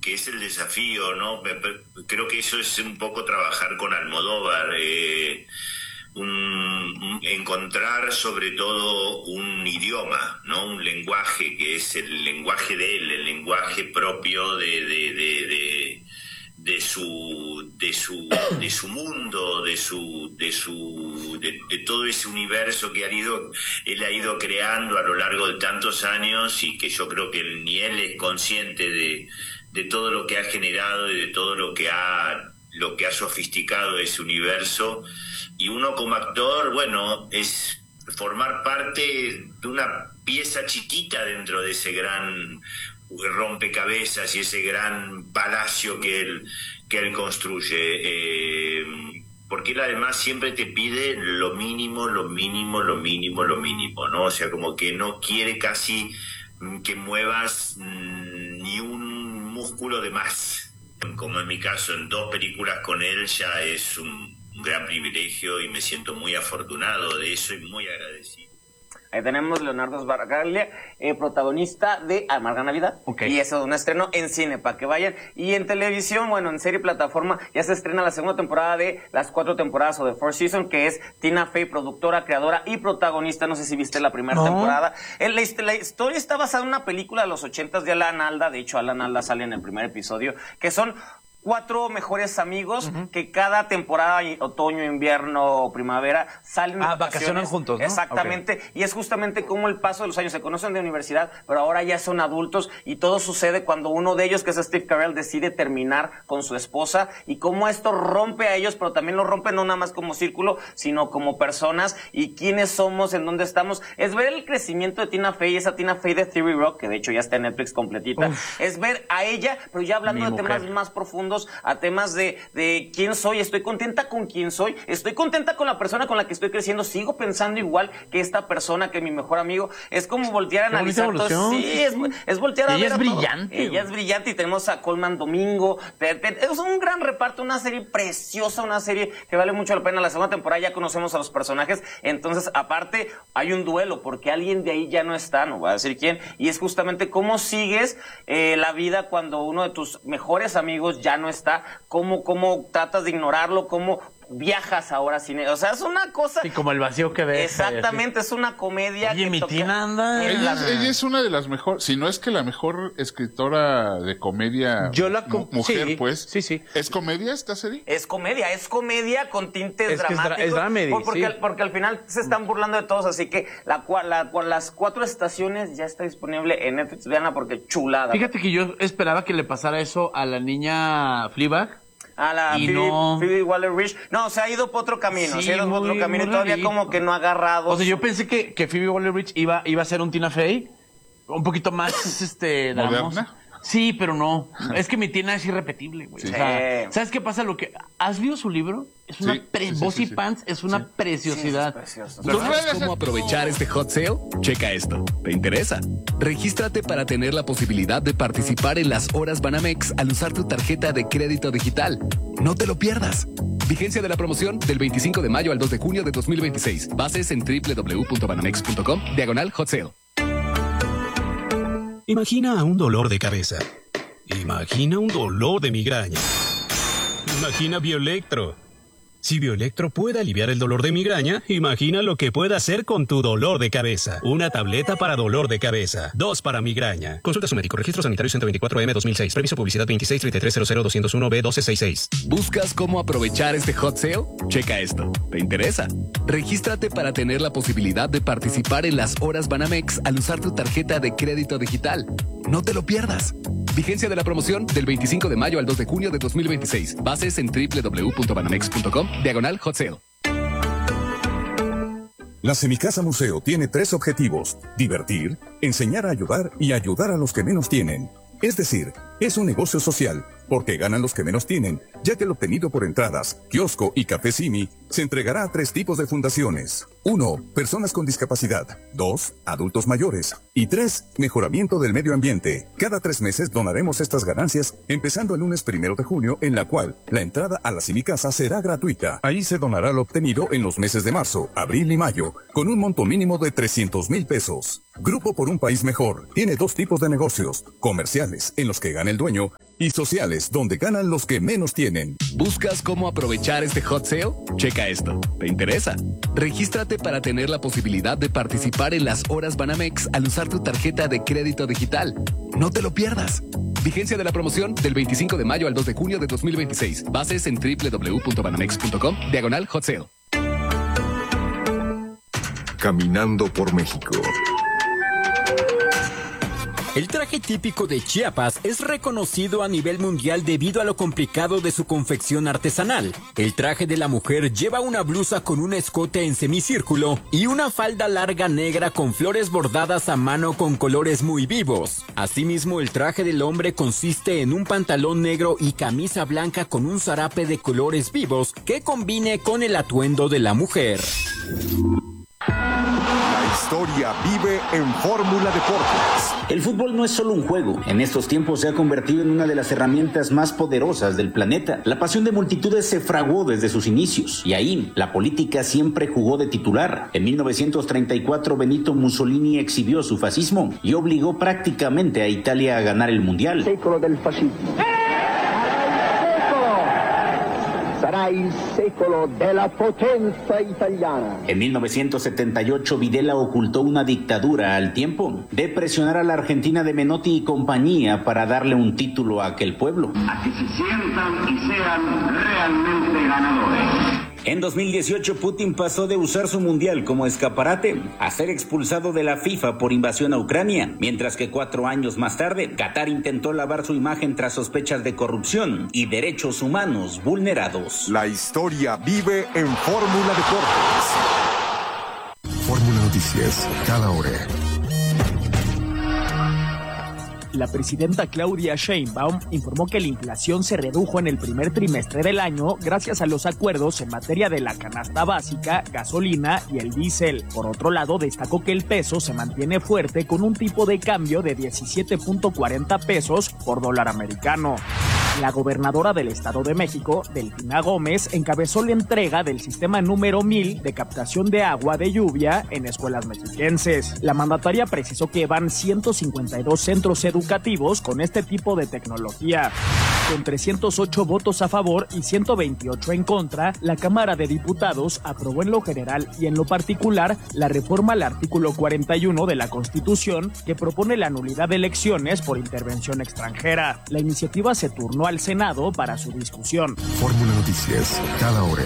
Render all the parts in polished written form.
que es el desafío, ¿no? Creo que eso es un poco trabajar con Almodóvar, encontrar sobre todo un idioma, ¿no? Un lenguaje que es el lenguaje de él, el lenguaje propio de su mundo, de todo ese universo que él ha ido creando a lo largo de tantos años, y que yo creo que ni él es consciente de todo lo que ha generado y de todo lo que ha sofisticado ese universo. Y uno como actor, bueno, es formar parte de una pieza chiquita dentro de ese gran rompecabezas y ese gran palacio que él construye, porque él además siempre te pide lo mínimo, ¿no? O sea, como que no quiere casi que muevas ni un músculo de más. Como en mi caso, en 2 películas con él ya es un gran privilegio, y me siento muy afortunado de eso y muy agradecido. Ahí tenemos Leonardo Sbaraglia, protagonista de Amarga Navidad. Okay. Y eso es un estreno en cine, para que vayan. Y en televisión, bueno, en serie plataforma, ya se estrena la segunda temporada de las 4 temporadas o de 4 Seasons, que es Tina Fey, productora, creadora y protagonista. No sé si viste la primera temporada. La historia está basada en una película de los 80s de Alan Alda. De hecho, Alan Alda sale en el primer episodio, que son 4 mejores amigos que cada temporada, otoño, invierno, primavera, salen de vacacionan juntos, ¿no? Exactamente. Okay. Y es justamente como el paso de los años, se conocen de universidad, pero ahora ya son adultos, y todo sucede cuando uno de ellos, que es Steve Carell, decide terminar con su esposa, y cómo esto rompe a ellos, pero también lo rompe no nada más como círculo, sino como personas, y quiénes somos, en dónde estamos. Es ver el crecimiento de Tina Fey, esa Tina Fey de Theory Rock, que de hecho ya está en Netflix completita. Es ver a ella, pero ya hablando de temas más profundos, a temas de quién soy. Estoy contenta con quién soy, estoy contenta con la persona con la que estoy creciendo, sigo pensando igual que esta persona, que mi mejor amigo. Es como voltear a analizar todo. Sí, es voltear a ver. Ella es brillante. Ella es brillante, y tenemos a Colman Domingo. Es un gran reparto, una serie preciosa, una serie que vale mucho la pena. La segunda temporada ya conocemos a los personajes, entonces aparte hay un duelo, porque alguien de ahí ya no está, no voy a decir quién, y es justamente cómo sigues la vida cuando uno de tus mejores amigos ya no está, cómo tratas de ignorarlo, cómo viajas ahora sin él. O sea, es una cosa... Sí, como el vacío que ves. Exactamente, es una comedia. Oye, mi Tina anda... Ella es una de las mejores, si no es que la mejor escritora de comedia mujer, sí, pues. Sí. ¿Es comedia esta serie? Es comedia con tintes dramáticos. Es dramedy, porque al final se están burlando de todos, así que las 4 estaciones ya está disponible en Netflix. Veanla, porque chulada. Fíjate que yo esperaba que le pasara eso a la niña Fleabag. A la Phoebe Waller-Bridge. No, se ha ido por otro camino. Sí, y todavía como que no ha agarrado. O sea, yo pensé que Phoebe Waller-Bridge iba a ser un Tina Fey un poquito más ¿moderna? Sí, pero no. Es que mi Tina es irrepetible, güey. Sí. O sea, ¿sabes qué pasa? ¿Has leído su libro? Es una Bossy Pants es una preciosidad. ¿Sabes cómo aprovechar este hot sale? Checa esto. ¿Te interesa? Regístrate para tener la posibilidad de participar en las horas Banamex al usar tu tarjeta de crédito digital. No te lo pierdas. Vigencia de la promoción del 25 de mayo al 2 de junio de 2026. Bases en www.banamex.com/hot sale. Imagina un dolor de cabeza. Imagina un dolor de migraña. Imagina Bioelectro. Si Bioelectro puede aliviar el dolor de migraña, imagina lo que puede hacer con tu dolor de cabeza. Una tableta para dolor de cabeza. 2 para migraña. Consulta a su médico. Registro sanitario 124M 2006. Previso publicidad 2633000201B1266. ¿Buscas cómo aprovechar este hot sale? Checa esto. ¿Te interesa? Regístrate para tener la posibilidad de participar en las horas Banamex al usar tu tarjeta de crédito digital. No te lo pierdas. Vigencia de la promoción del 25 de mayo al 2 de junio de 2026. Bases en www.banamex.com/hot sale. La Semicasa Museo tiene 3 objetivos: divertir, enseñar a ayudar y ayudar a los que menos tienen. Es decir, es un negocio social, porque ganan los que menos tienen, ya que el obtenido por entradas, kiosco y café Simi se entregará a 3 tipos de fundaciones. 1. Personas con discapacidad. 2. Adultos mayores. Y 3. Mejoramiento del medio ambiente. Cada 3 meses donaremos estas ganancias, empezando el lunes 1 de junio, en la cual la entrada a la Semicasa será gratuita. Ahí se donará lo obtenido en los meses de marzo, abril y mayo, con un monto mínimo de 300,000 pesos. Grupo por un País Mejor tiene 2 tipos de negocios: comerciales, en los que gana el dueño, y sociales donde ganan los que menos tienen. ¿Buscas cómo aprovechar este hot sale? Checa esto. ¿Te interesa? Regístrate para tener la posibilidad de participar en las horas Banamex al usar tu tarjeta de crédito digital. No te lo pierdas. Vigencia de la promoción del 25 de mayo al 2 de junio de 2026. Bases en www.banamex.com/hot sale. Caminando por México. El traje típico de Chiapas es reconocido a nivel mundial debido a lo complicado de su confección artesanal. El traje de la mujer lleva una blusa con un escote en semicírculo y una falda larga negra con flores bordadas a mano con colores muy vivos. Asimismo, el traje del hombre consiste en un pantalón negro y camisa blanca con un zarape de colores vivos que combine con el atuendo de la mujer. La historia vive en Fórmula Deportes. El fútbol no es solo un juego. En estos tiempos se ha convertido en una de las herramientas más poderosas del planeta. La pasión de multitudes se fraguó desde sus inicios. Y ahí, la política siempre jugó de titular. En 1934, Benito Mussolini exhibió su fascismo y obligó prácticamente a Italia a ganar el Mundial. Secolo del fascismo. Sarà il secolo della potenza italiana. En 1978, Videla ocultó una dictadura al tiempo de presionar a la Argentina de Menotti y compañía para darle un título a aquel pueblo. A que se sientan y sean realmente ganadores. En 2018, Putin pasó de usar su mundial como escaparate a ser expulsado de la FIFA por invasión a Ucrania, mientras que 4 años más tarde, Qatar intentó lavar su imagen tras sospechas de corrupción y derechos humanos vulnerados. La historia vive en Fórmula Deportes. Fórmula Noticias, cada hora. La presidenta Claudia Sheinbaum informó que la inflación se redujo en el primer trimestre del año gracias a los acuerdos en materia de la canasta básica, gasolina y el diésel. Por otro lado, destacó que el peso se mantiene fuerte con un tipo de cambio de 17.40 pesos por dólar americano. La gobernadora del Estado de México, Delfina Gómez, encabezó la entrega del sistema número 1000 de captación de agua de lluvia en escuelas mexiquenses. La mandataria precisó que van 152 centros educativos con este tipo de tecnología. Con 308 votos a favor y 128 en contra, la Cámara de Diputados aprobó en lo general y en lo particular la reforma al artículo 41 de la Constitución que propone la nulidad de elecciones por intervención extranjera. La iniciativa se turnó al Senado para su discusión. Fórmula Noticias, cada hora.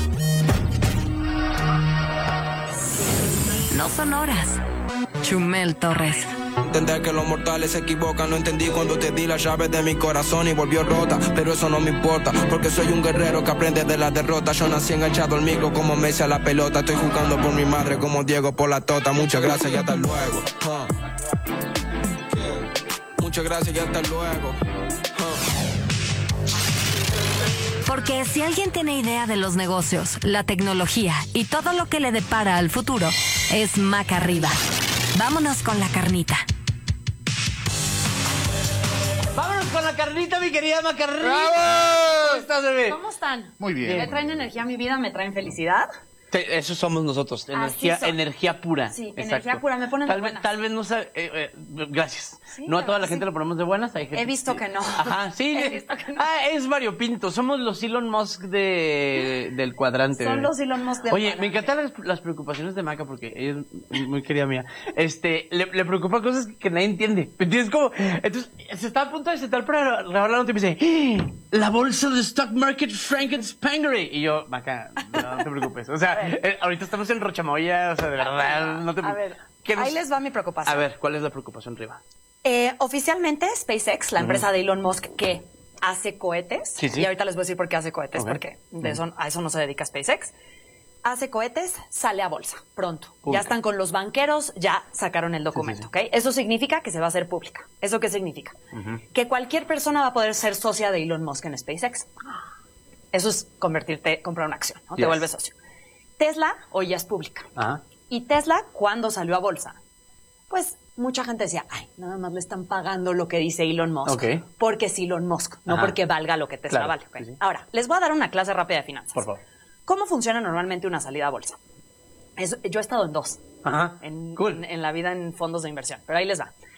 No son horas. Chumel Torres. Entender que los mortales se equivocan. No entendí cuando te di la llave de mi corazón y volvió rota, pero eso no me importa, porque soy un guerrero que aprende de la derrota. Yo nací enganchado al micro como Messi a la pelota. Estoy jugando por mi madre como Diego por la tota. Muchas gracias y hasta luego. Muchas gracias y hasta luego. Porque si alguien tiene idea de los negocios, la tecnología y todo lo que le depara al futuro, es Maca Arriba. Vámonos con la carnita. Vámonos con la carnita, mi querida Macarrita. ¡Bravo! ¿Cómo estás, bebé? ¿Cómo están? Muy bien. ¿Me traen energía a mi vida? ¿Me traen felicidad? Eso somos nosotros, energía pura. Sí, exacto. Energía pura, me ponen de buenas. Tal vez no sabe, gracias. Sí, no a toda la gente lo ponemos de buenas. Hay gente, he visto que no. Ajá, sí. He visto que no. Es variopinto, somos los Elon Musk del cuadrante. Son los Elon Musk del cuadrante. Oye, me encantan las preocupaciones de Maca porque ella es muy querida mía. Le preocupa cosas que nadie entiende. ¿Entiendes cómo? Entonces, se está a punto de sentar para grabar la nota y me dice, la bolsa de stock market Frankenspangere. Y yo, Maca, no te preocupes. O sea, ahorita estamos en Rochamoya, o sea, de verdad, no te preocupes. A ver, ahí les va mi preocupación. A ver, ¿cuál es la preocupación, Riva? Oficialmente, SpaceX, la empresa de Elon Musk que hace cohetes, sí. Y ahorita les voy a decir por qué hace cohetes, porque a eso no se dedica SpaceX. Hace cohetes, sale a bolsa pronto. Ya están con los banqueros, ya sacaron el documento, ¿ok? Eso significa que se va a hacer pública. ¿Eso qué significa? Que cualquier persona va a poder ser socia de Elon Musk en SpaceX. Eso es comprar una acción, ¿no? Te vuelves socio. Tesla hoy ya es pública. Y Tesla, ¿cuándo salió a bolsa? Pues mucha gente decía, ay, nada más le están pagando lo que dice Elon Musk. Porque es Elon Musk, no porque valga lo que Tesla vale. Okay. Sí. Ahora, les voy a dar una clase rápida de finanzas. Por favor. ¿Cómo funciona normalmente una salida a bolsa? Yo he estado en dos. Cool. En la vida en fondos de inversión, pero ahí les va.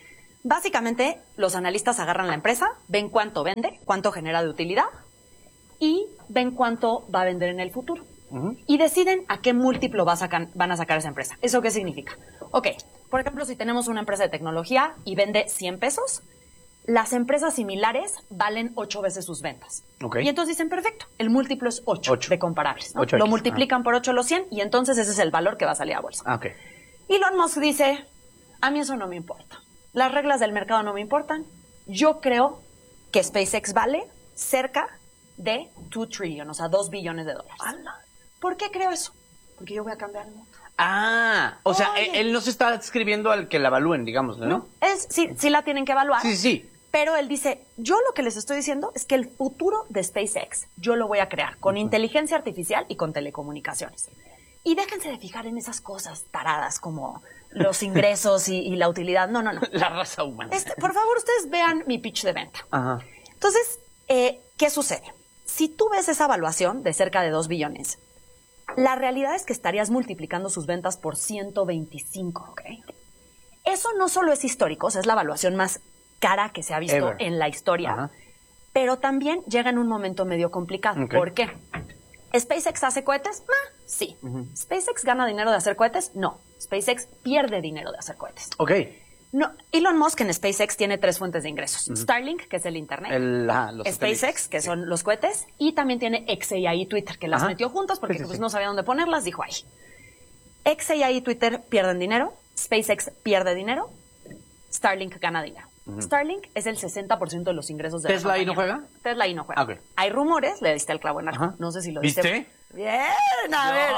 Básicamente, los analistas agarran la empresa, ven cuánto vende, cuánto genera de utilidad y ven cuánto va a vender en el futuro. Y deciden a qué múltiplo van a sacar esa empresa. ¿Eso qué significa? Ok, por ejemplo, si tenemos una empresa de tecnología y vende 100 pesos, las empresas similares valen 8 veces sus ventas. Okay. Y entonces dicen, perfecto, el múltiplo es 8 de comparables. ¿No? Lo multiplican por 8 los 100 y entonces ese es el valor que va a salir a bolsa. Okay. Elon Musk dice, a mí eso no me importa. Las reglas del mercado no me importan. Yo creo que SpaceX vale cerca de 2 trillion, o sea, 2 billones de dólares. ¿Por qué creo eso? Porque yo voy a cambiar el mundo. O sea, él no se está escribiendo al que la evalúen, digamos, ¿no? No, sí la tienen que evaluar. Sí. Pero él dice, yo lo que les estoy diciendo es que el futuro de SpaceX yo lo voy a crear con inteligencia artificial y con telecomunicaciones. Y déjense de fijar en esas cosas taradas como los ingresos y la utilidad. No. La raza humana. Por favor, ustedes vean mi pitch de venta. Ajá. Entonces, ¿qué sucede? Si tú ves esa evaluación de cerca de 2 billones, la realidad es que estarías multiplicando sus ventas por 125, ¿ok? Eso no solo es histórico, o sea, es la evaluación más cara que se ha visto en la historia, pero también llega en un momento medio complicado. Okay. ¿Por qué? ¿SpaceX hace cohetes? Sí. ¿SpaceX gana dinero de hacer cohetes? No. SpaceX pierde dinero de hacer cohetes. Ok. No, Elon Musk en SpaceX tiene 3 fuentes de ingresos. Starlink, que es el internet. Los SpaceX, que son los cohetes. Y también tiene XAI y Twitter, que las metió juntas porque pues, no sabía dónde ponerlas. Dijo ahí. XAI y Twitter pierden dinero. SpaceX pierde dinero. Starlink gana dinero. Starlink es el 60% de los ingresos de ¿Tesla la ahí no juega? Tesla ahí no juega. Okay. Hay rumores, le diste el clavo en arco. No sé si lo diste. ¿Viste? Bien, a ver.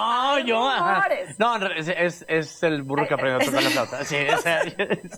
No, es el burro que aprendió a tocar la flauta. Sí, es así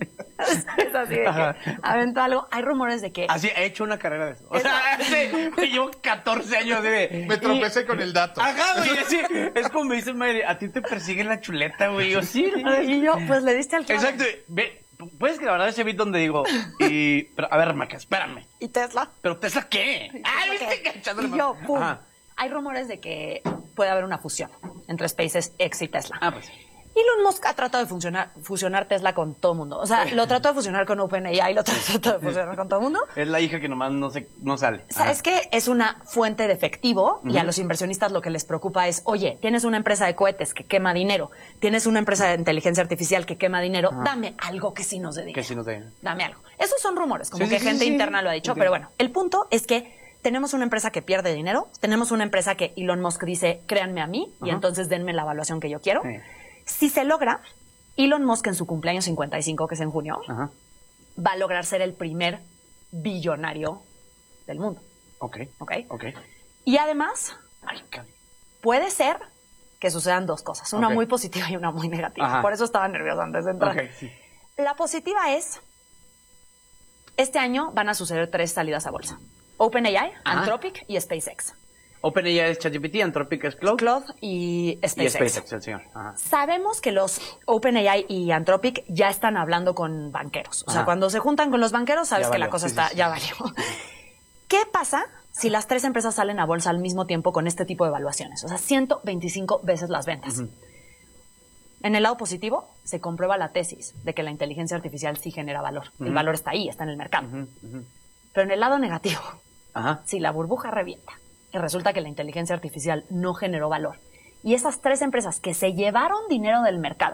de que aventó algo. Hay rumores de que... Así, he hecho una carrera de eso. O sea, llevo 14 años de... Me tropecé con el dato. Ajá, güey, así. Es como me dice Mayre, a ti te persigue la chuleta, güey. Yo, sí. Y yo, pues le diste al clavo. Exacto. Puedes grabar ese beat donde digo, pero, a ver, Maca, espérame. ¿Y Tesla? ¿Pero Tesla qué? Ay, viste echándole. Y yo, pum. Ajá. Hay rumores de que puede haber una fusión entre SpaceX y Tesla. Pues. Elon Musk ha tratado de fusionar Tesla con todo el mundo. O sea, lo trató de fusionar con OpenAI, lo trató de fusionar con todo el mundo. Es la hija que nomás no sale. ¿Sabes qué? Es una fuente de efectivo y a los inversionistas lo que les preocupa es, oye, tienes una empresa de cohetes que quema dinero, tienes una empresa de inteligencia artificial que quema dinero, dame algo que sí nos dé dinero. Que sí nos dé. Dame algo. Esos son rumores, como que gente interna lo ha dicho, pero bueno, el punto es que tenemos una empresa que pierde dinero, tenemos una empresa que Elon Musk dice, créanme a mí, y entonces denme la evaluación que yo quiero. Si se logra, Elon Musk en su cumpleaños 55, que es en junio, va a lograr ser el primer billonario del mundo. Ok. Y además, puede ser que sucedan 2 cosas, una muy positiva y una muy negativa. Por eso estaba nerviosa antes de entrar. La positiva es, este año van a suceder 3 salidas a bolsa. OpenAI, Anthropic y SpaceX. OpenAI es ChatGPT, Anthropic es Claude. Claude y SpaceX. Y SpaceX, el señor. Sabemos que los OpenAI y Anthropic ya están hablando con banqueros. O sea, cuando se juntan con los banqueros, sabes que la cosa ya valió. ¿Qué pasa si las 3 empresas salen a bolsa al mismo tiempo con este tipo de evaluaciones? O sea, 125 veces las ventas. En el lado positivo, se comprueba la tesis de que la inteligencia artificial sí genera valor. El valor está ahí, está en el mercado. Pero en el lado negativo, si la burbuja revienta y resulta que la inteligencia artificial no generó valor, y esas 3 empresas que se llevaron dinero del mercado,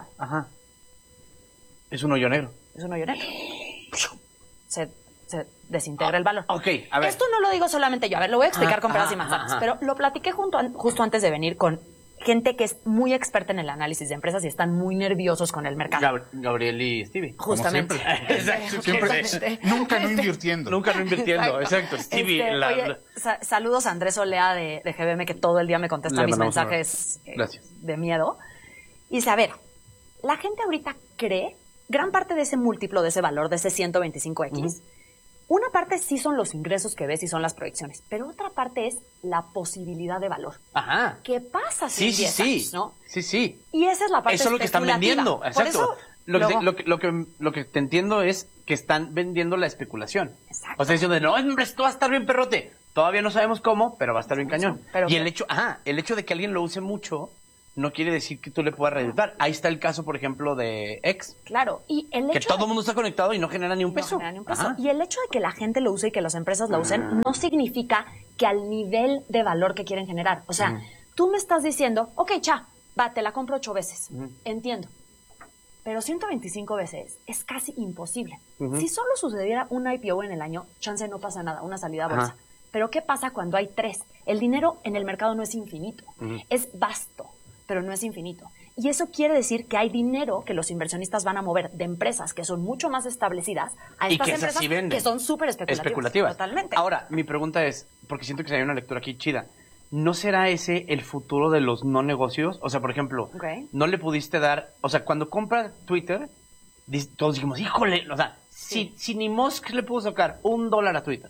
es un hoyo negro. Es un hoyo negro. Se desintegra el valor. Ok, a ver. Esto no lo digo solamente yo. A ver, lo voy a explicar con peras y manzanas. Pero lo platiqué justo antes de venir con gente que es muy experta en el análisis de empresas y están muy nerviosos con el mercado. Gabriel y Stevie. Justamente. Exacto. Siempre. Nunca no invirtiendo. Nunca no invirtiendo, exacto. Stevie. Oye, saludos a Andrés Olea de GBM, que todo el día me contesta mis mensajes de miedo. Y dice, a ver, la gente ahorita cree, gran parte de ese múltiplo, de ese valor, de ese 125X, una parte sí son los ingresos que ves y son las proyecciones, pero otra parte es la posibilidad de valor. ¿Qué pasa si en 10 años, no? Sí. Y esa es la parte especulativa. Eso es lo que están vendiendo, exacto. Lo que te entiendo es que están vendiendo la especulación. Exacto. O sea, diciendo, no, hombre, esto va a estar bien perrote. Todavía no sabemos cómo, pero va a estar bien cañón. Pero y el hecho de que alguien lo use mucho no quiere decir que tú le puedas redituar. Ahí está el caso, por ejemplo, de X. Claro, y el hecho que todo el mundo está conectado y no genera ni un peso. No genera ni un peso. Y el hecho de que la gente lo use y que las empresas lo usen no significa que al nivel de valor que quieren generar. O sea, tú me estás diciendo, ok, va, te la compro 8 veces. Entiendo. Pero 125 veces es casi imposible. Si solo sucediera un IPO en el año, chance no pasa nada, una salida a bolsa. Pero ¿qué pasa cuando hay 3? El dinero en el mercado no es infinito. Es vasto, pero no es infinito. Y eso quiere decir que hay dinero que los inversionistas van a mover de empresas que son mucho más establecidas a estas empresas que son súper especulativas. Totalmente. Ahora, mi pregunta es, porque siento que hay una lectura aquí chida, ¿no será ese el futuro de los no negocios? O sea, por ejemplo, no le pudiste dar... O sea, cuando compra Twitter, todos dijimos, híjole, o sea, si ni Musk le pudo sacar $1 a Twitter,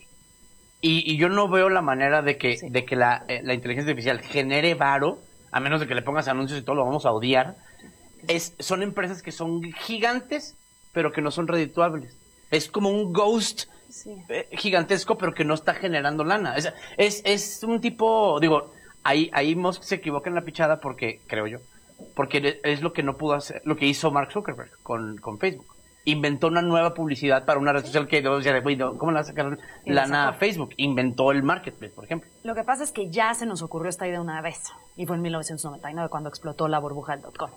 y yo no veo la manera de que la inteligencia artificial genere varo, a menos de que le pongas anuncios y todo lo vamos a odiar, son empresas que son gigantes, pero que no son redituables. Es como un ghost gigantesco, pero que no está generando lana. Es un tipo, digo, ahí Musk se equivoca en la pichada porque, creo yo, porque es lo que no pudo hacer, lo que hizo Mark Zuckerberg con Facebook. Inventó una nueva publicidad para una red social que ¿cómo le va a sacar lana a Facebook? Inventó el Marketplace, por ejemplo. Lo que pasa es que ya se nos ocurrió esta idea una vez, y fue en 1999 cuando explotó la burbuja del .com.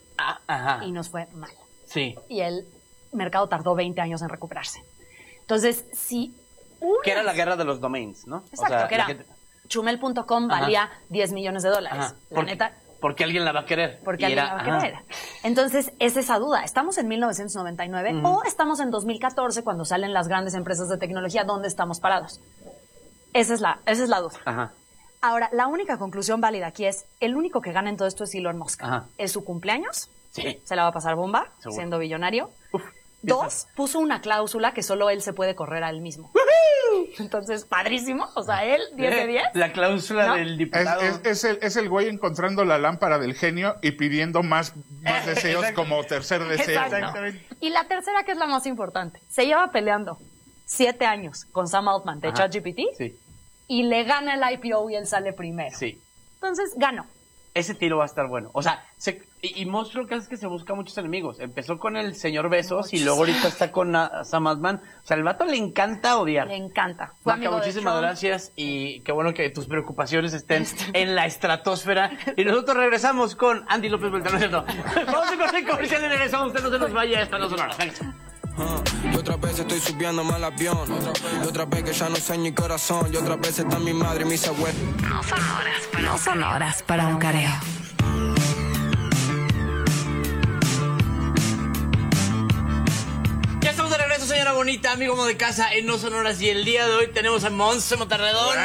Y nos fue mal. Sí. Y el mercado tardó 20 años en recuperarse. Entonces, si... Que era la guerra de los domains, ¿no? Exacto, o sea, que era chumel.com valía $10 millones. La neta... Porque alguien la va a querer. Porque alguien la va a querer. Entonces, es esa duda. ¿Estamos en 1999 o estamos en 2014 cuando salen las grandes empresas de tecnología? ¿Dónde estamos parados? Esa es la duda. Ahora, la única conclusión válida aquí es, el único que gana en todo esto es Elon Musk. Es su cumpleaños. Sí. Se la va a pasar bomba, siendo billonario. 2, puso una cláusula que solo él se puede correr a él mismo. Entonces, padrísimo. O sea, él, 10 de 10. La cláusula del diputado. Es el güey encontrando la lámpara del genio y pidiendo más deseos como tercer deseo. Exactamente. Y la tercera, que es la más importante. Se lleva peleando 7 años con Sam Altman de ChatGPT. Sí. Y le gana el IPO y él sale primero. Sí. Entonces, ganó. Ese tiro va a estar bueno. O sea, y Musk lo que hace es que se busca muchos enemigos. Empezó con el señor Bezos y luego ahorita está con Sam Altman. O sea, al vato le encanta odiar. Le encanta. Maca, muchísimas gracias y qué bueno que tus preocupaciones estén en la estratosfera. Y nosotros regresamos con Andy López Beltrán, ¿no es cierto? Vamos a correr comercial y regresamos. Usted no se nos vaya, esta no sonora. Y otra vez estoy subiéndome al avión. Y otra vez que ya no sé mi corazón. Y otra vez está mi madre y mis abuelos. No son horas para un careo. Ya estamos de regreso, señora bonita, amigo como de casa en No Son Horas. Y el día de hoy tenemos a Monse Monterredón.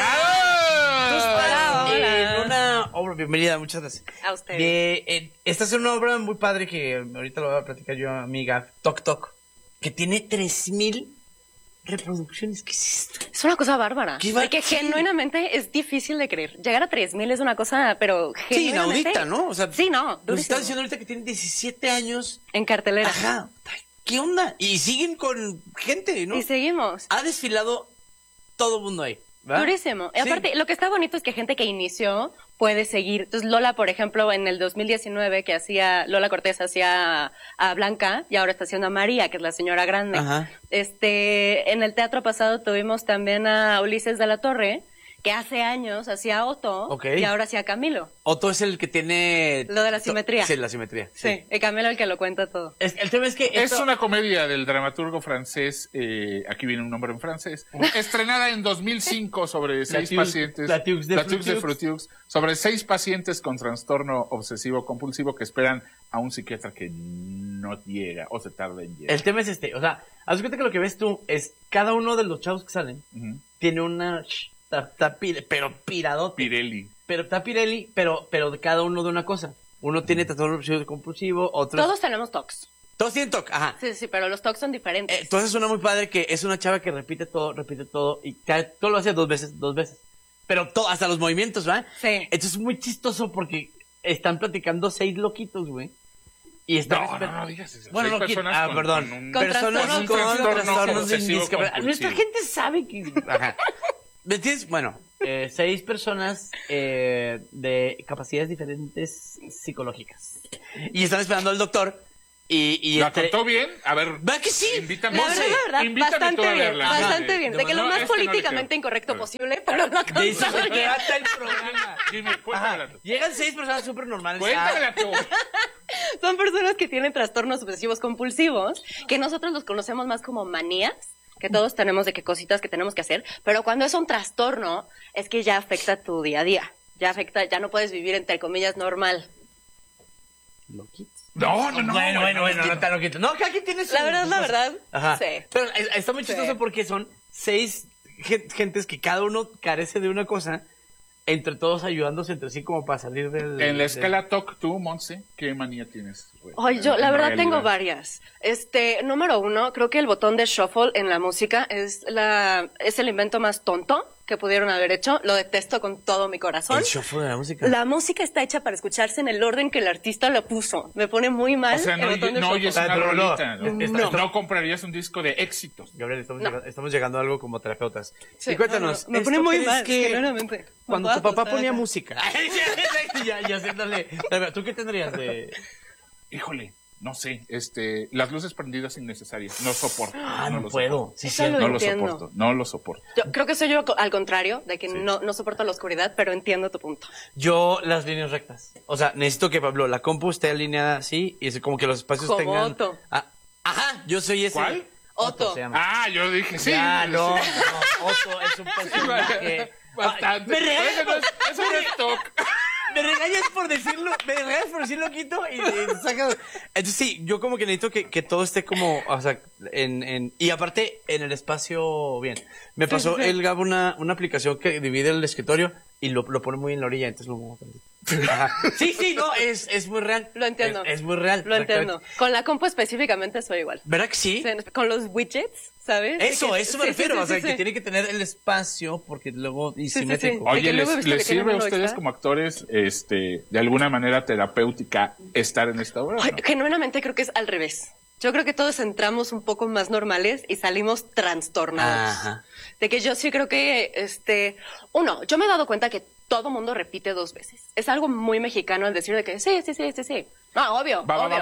En una obra, bienvenida, muchas gracias. A usted. Esta es una obra muy padre que ahorita lo voy a platicar yo, amiga, Toc Toc, que tiene 3,000 reproducciones. ¿Qué es esto? Es una cosa bárbara. Porque genuinamente es difícil de creer. Llegar a 3,000 es una cosa, pero genuinamente... Sí, inaudita, ¿no? O sea, sí, no, nos está diciendo ahorita que tienen 17 años. En cartelera. Ajá. ¿Qué onda? Y siguen con gente, ¿no? Y seguimos. Ha desfilado todo el mundo ahí, ¿verdad? Durísimo. Y aparte, lo que está bonito es que gente que inició puede seguir. Entonces, Lola, por ejemplo, en el 2019, que Lola Cortés hacía a Blanca, y ahora está haciendo a María, que es la señora grande. Ajá. En el teatro pasado tuvimos también a Ulises de la Torre, que hace años hacía a Otto, y ahora hacía a Camilo. Otto es el que tiene... Lo de la simetría. Sí, la simetría. Sí, y Camilo el que lo cuenta todo. El tema es que... Es una comedia del dramaturgo francés, aquí viene un nombre en francés, estrenada en 2005 sobre 6 pacientes... La Tux de Frutiux. Sobre 6 pacientes con trastorno obsesivo-compulsivo que esperan a un psiquiatra que no llega o se tarda en llegar. El tema es o sea, haz cuenta que lo que ves tú es cada uno de los chavos que salen tiene una... pero piradote. Pirelli. Pero está Pirelli, pero de cada uno de una cosa. Uno tiene trastorno obsesivo compulsivo, otro... Todos tenemos TOCs. Todos tienen TOC, ajá. Sí, pero los TOCs son diferentes. Entonces suena muy padre que es una chava que repite todo, y todo lo hace dos veces. Pero hasta los movimientos, ¿verdad? Sí. Entonces es muy chistoso porque están platicando 6 loquitos, güey. Y están no digas eso. Bueno, personas perdón. Con Personas con trastornos obsesivo-compulsivo. Nuestra gente sabe que... Ajá. ¿Me entiendes? Bueno, 6 personas de capacidades diferentes psicológicas. Y están esperando al doctor. ¿La contó bien? A ver. ¿Verdad que sí? Invítame. La verdad, Invítame bastante tú a bien, verla. bastante bien. De que lo más este no le políticamente creo. incorrecto posible, pero lo contó De eso se bien. trata el programa. Dime, cuéntamela tú. Llegan 6 personas súper normales. Cuéntamela tú. Son personas que tienen trastornos obsesivos compulsivos, que nosotros los conocemos más como manías, que todos tenemos de qué cositas que tenemos que hacer, pero cuando es un trastorno, es que ya afecta tu día a día. Ya afecta, ya no puedes vivir entre comillas normal. Loquitos. No. Bueno, no tan loquito. No, cada quien tiene su... La verdad, Ajá. sí. Pero está muy chistoso Sí. porque son 6 gentes que cada uno carece de una cosa, entre todos ayudándose entre sí como para salir del... En la escala TOC, tú, Monse, ¿qué manía tienes? Ay, yo la En verdad realidad. tengo varias. Número 1, creo que el botón de shuffle en la música es el invento más tonto que pudieron haber hecho. Lo detesto con todo mi corazón. El shuffle de la música. La música está hecha para escucharse en el orden que el artista lo puso. Me pone muy mal O sea, el botón de no shuffle. oyes una pero no. rolita. No comprarías un disco de éxitos. Gabriel, estamos llegando a algo como terapeutas. Sí, y cuéntanos. me ¿esto pone muy crees mal, que genuinamente. Cuando Me tu puedo papá acostar ponía acá. música... ya haciéndole... ¿Tú qué tendrías de...? Híjole, no sé, las luces prendidas innecesarias, no soporto. No lo puedo. soporto. Sí, Eso cierto. lo No lo entiendo. soporto, no lo soporto. Yo creo que soy yo al contrario, de que no soporto la oscuridad, pero entiendo tu punto. Yo las líneas rectas. O sea, necesito que, Pablo, la compu esté alineada así y es como que los espacios Como tengan... Otto. Ajá, yo soy ese. ¿Cuál? Otto. se llama. Ah, yo dije sí. Ya, sí. no, Otto es un personaje... Bastante. Me regañas Eso no es TOC. Me regañas por decirlo, Quito, y sacas... Entonces sí, yo como que necesito que todo esté como, o sea, y aparte en el espacio bien. Me pasó sí. el Gabo una aplicación que divide el escritorio y lo pone muy en la orilla, entonces lo muevo tantito. Ajá. Sí, no, es muy real. Lo entiendo. Es muy real. Lo entiendo. Con la compu específicamente soy igual. ¿Verdad que sí? Sí, con los widgets, ¿sabes? Eso me refiero, sí, o sea, sí, que sí. tiene que tener el espacio porque luego y Sí, sí, simétrico. sí. Oye, que luego he visto ¿les que tienen sirve a uno ustedes extra. como actores, de alguna manera terapéutica estar en esta obra? Ay, ¿no? genuinamente creo que es al revés. Yo creo que todos entramos un poco más normales y salimos trastornados. Ajá. De que yo sí creo que, yo me he dado cuenta que todo mundo repite 2 veces. Es algo muy mexicano el decir de que sí. No, obvio.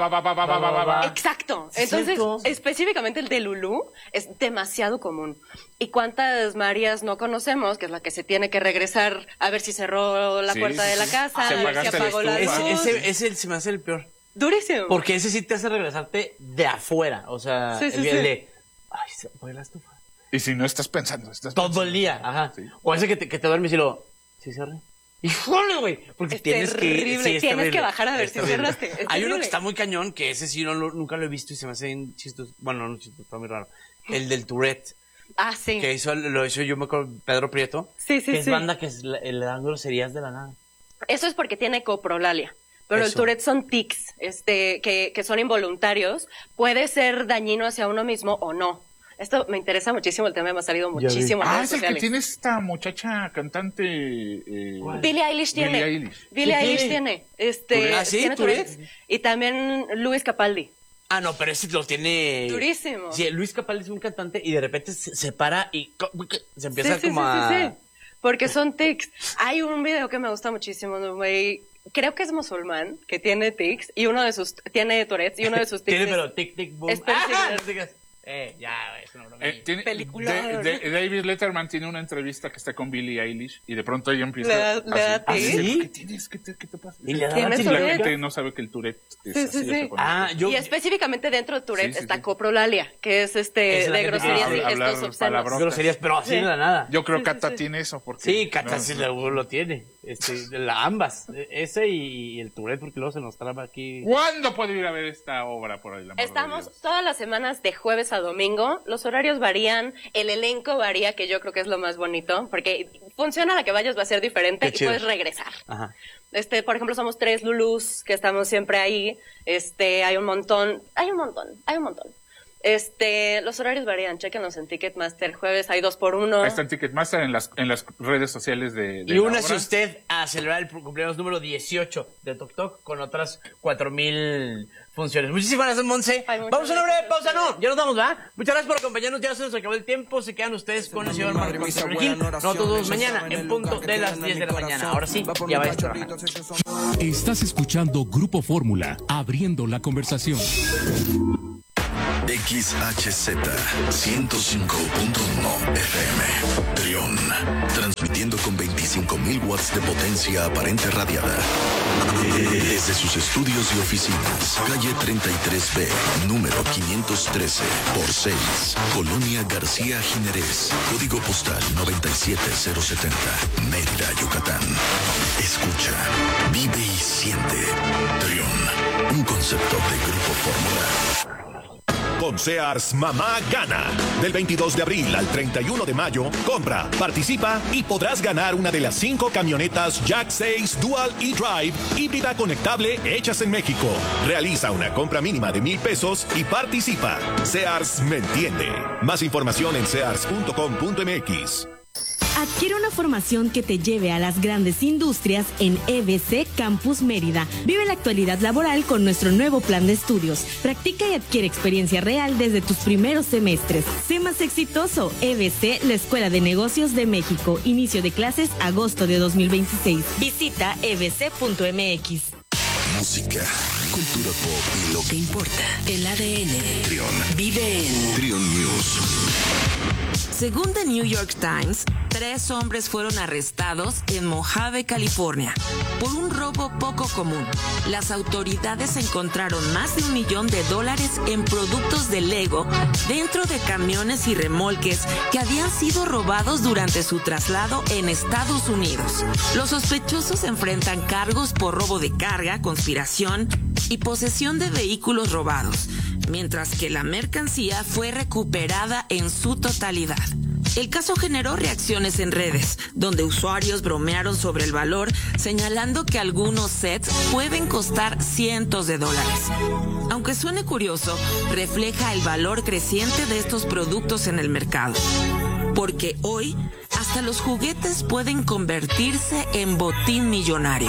Va. Exacto. Sí, Entonces, cierto. específicamente el de Lulú es demasiado común. ¿Y cuántas Marías no conocemos? Que es la que se tiene que regresar a ver si cerró la Sí, puerta sí, de la sí. casa, Se a ver si apagaste la apagó la estufa. luz. Ese se me hace el peor. Durísimo. Porque ese sí te hace regresarte de afuera. O sea, Sí, sí, el sí. de. Ay, se apagó la estufa. Y si no estás pensando, Todo el día. Ajá. Sí. O ese que te duermes y lo. ¿Sí cerré? ¡Híjole, güey! Porque Es tienes terrible, que. Sí, es tienes terrible. que bajar a ver Es si terrible. cerraste, es Hay uno terrible. que está muy cañón, que ese sí nunca lo he visto y se me hace bien chistoso. Bueno, no chistoso, está muy raro. El del Tourette. Ah, sí. Que lo hizo yo me acuerdo, Pedro Prieto. Sí, que es sí. banda que le dan groserías de la nada. Eso es porque tiene coprolalia. Pero el Eso. Tourette son tics, que son involuntarios. Puede ser dañino hacia uno mismo o no. Esto me interesa muchísimo, el tema me ha salido muchísimo en redes es el que sociales. tiene esta muchacha cantante. Billie Eilish tiene. Billie Eilish. Billie ¿Qué Eilish tiene? tiene. ¿Ah, sí? Tiene ¿Tourette? Tourette. Y también Luis Capaldi. Ah, no, pero ese lo tiene... Durísimo. Sí, Luis Capaldi es un cantante y de repente se para y se empieza Sí, como a... sí. Porque son tics. Hay un video que me gusta muchísimo, güey. Creo que es musulmán, que tiene tics, y tiene Tourette's, y uno de sus tics Tiene, es- pero tic, tic, boom. es perseguir. ¡Ah! No digas, ya, es una broma. Película. David Letterman tiene una entrevista que está con Billie Eilish y de pronto ella empieza Le da así. tic. ¿Sí? ¿Qué tienes? ¿Qué te pasa? Y le da ¿Tiene Y la Tourette? gente no sabe que el Tourette es Sí, así sí, de sí. reconocido. Y específicamente dentro de Tourette Sí, sí, está sí. coprolalia, que es Esa es la de que groserías tiene y que hablar estos obscenos. palabrotas. Groserías, pero así Sí. de la nada. Yo creo que Sí, Cata sí. tiene eso porque... Sí, Cata no, sí no. lo tiene. Ambas. Ese y el Tourette, porque luego se nos traba aquí. ¿Cuándo puedo ir a ver esta obra por ahí? Estamos todas las semanas de jueves a domingo. Los horarios varían, el elenco varía, que yo creo que es lo más bonito, porque funciona a la que vayas va a ser diferente Qué y chido. puedes regresar. Ajá. Por ejemplo, somos 3 Lulús que estamos siempre ahí. Hay un montón. Los horarios varían, chéquenos en Ticketmaster. Jueves hay 2x1. Está en Ticketmaster, en las redes sociales de Y únase usted a celebrar el cumpleaños número 18 de Tok Tok con otras 4,000 funciones. Muchísimas gracias, Monse. Vamos a una breve pausa, no, ya nos vamos, ¿verdad? Muchas gracias por acompañarnos, ya se nos acabó el tiempo. Se quedan ustedes con el señor Marcos Regil. Nosotros mañana en punto de las 10 de la mañana. Ahora sí, ya vayas a trabajar. Estás escuchando Grupo Fórmula, abriendo la conversación. XHZ 105.1 FM Trión, transmitiendo con 25.000 watts de potencia aparente radiada desde sus estudios y oficinas, calle 33B, número 513 por 6, Colonia García Jiménez, código postal 97070, Mérida, Yucatán. Escucha, vive y siente Trión, un concepto de Grupo Fórmula. Con Sears, mamá gana. Del 22 de abril al 31 de mayo, compra, participa y podrás ganar una de las 5 camionetas Jack 6 Dual e-Drive híbrida conectable hechas en México. Realiza una compra mínima de $1,000 y participa. Sears me entiende. Más información en sears.com.mx. Adquiere una formación que te lleve a las grandes industrias en EBC Campus Mérida. Vive la actualidad laboral con nuestro nuevo plan de estudios. Practica y adquiere experiencia real desde tus primeros semestres. Sé más exitoso. EBC, la Escuela de Negocios de México. Inicio de clases agosto de 2026. Visita ebc.mx. Música, cultura pop y lo que importa. El ADN. Trión. Vive en Trión News. Según The New York Times, 3 hombres fueron arrestados en Mojave, California, por un robo poco común. Las autoridades encontraron más de $1 millón en productos de Lego dentro de camiones y remolques que habían sido robados durante su traslado en Estados Unidos. Los sospechosos enfrentan cargos por robo de carga, conspiración y posesión de vehículos robados, mientras que la mercancía fue recuperada en su totalidad. El caso generó reacciones en redes, donde usuarios bromearon sobre el valor, señalando que algunos sets pueden costar cientos de dólares. Aunque suene curioso, refleja el valor creciente de estos productos en el mercado. Porque hoy, hasta los juguetes pueden convertirse en botín millonario.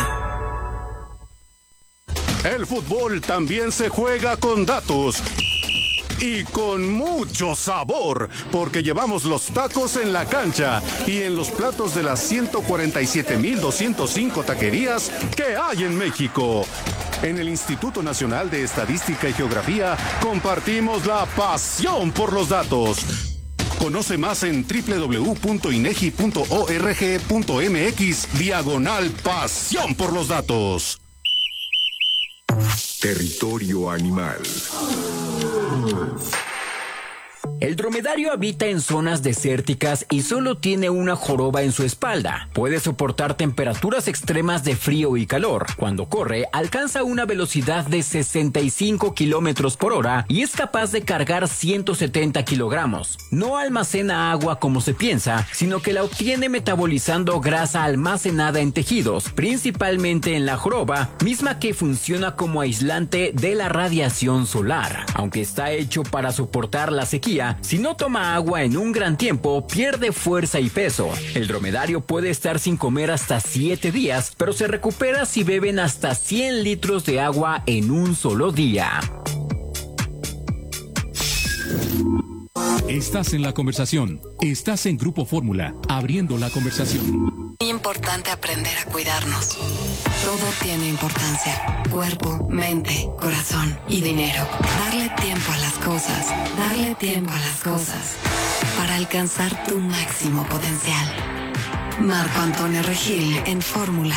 El fútbol también se juega con datos. Y con mucho sabor, porque llevamos los tacos en la cancha y en los platos de las 147,205 taquerías que hay en México. En el Instituto Nacional de Estadística y Geografía compartimos la pasión por los datos. Conoce más en www.inegi.org.mx/pasión por los datos. Territorio animal. El dromedario habita en zonas desérticas y solo tiene una joroba en su espalda. Puede soportar temperaturas extremas de frío y calor. Cuando corre, alcanza una velocidad de 65 kilómetros por hora y es capaz de cargar 170 kilogramos. No almacena agua como se piensa, sino que la obtiene metabolizando grasa almacenada en tejidos, principalmente en la joroba, misma que funciona como aislante de la radiación solar. Aunque está hecho para soportar la sequía, si no toma agua en un gran tiempo, pierde fuerza y peso. El dromedario puede estar sin comer hasta 7 días, pero se recupera si beben hasta 100 litros de agua en un solo día. Estás en la conversación. Estás en Grupo Fórmula, abriendo la conversación. Muy importante aprender a cuidarnos. Todo tiene importancia. Cuerpo, mente, corazón y dinero. Darle tiempo a las cosas. Darle tiempo a las cosas. Para alcanzar tu máximo potencial. Marco Antonio Regil en Fórmula.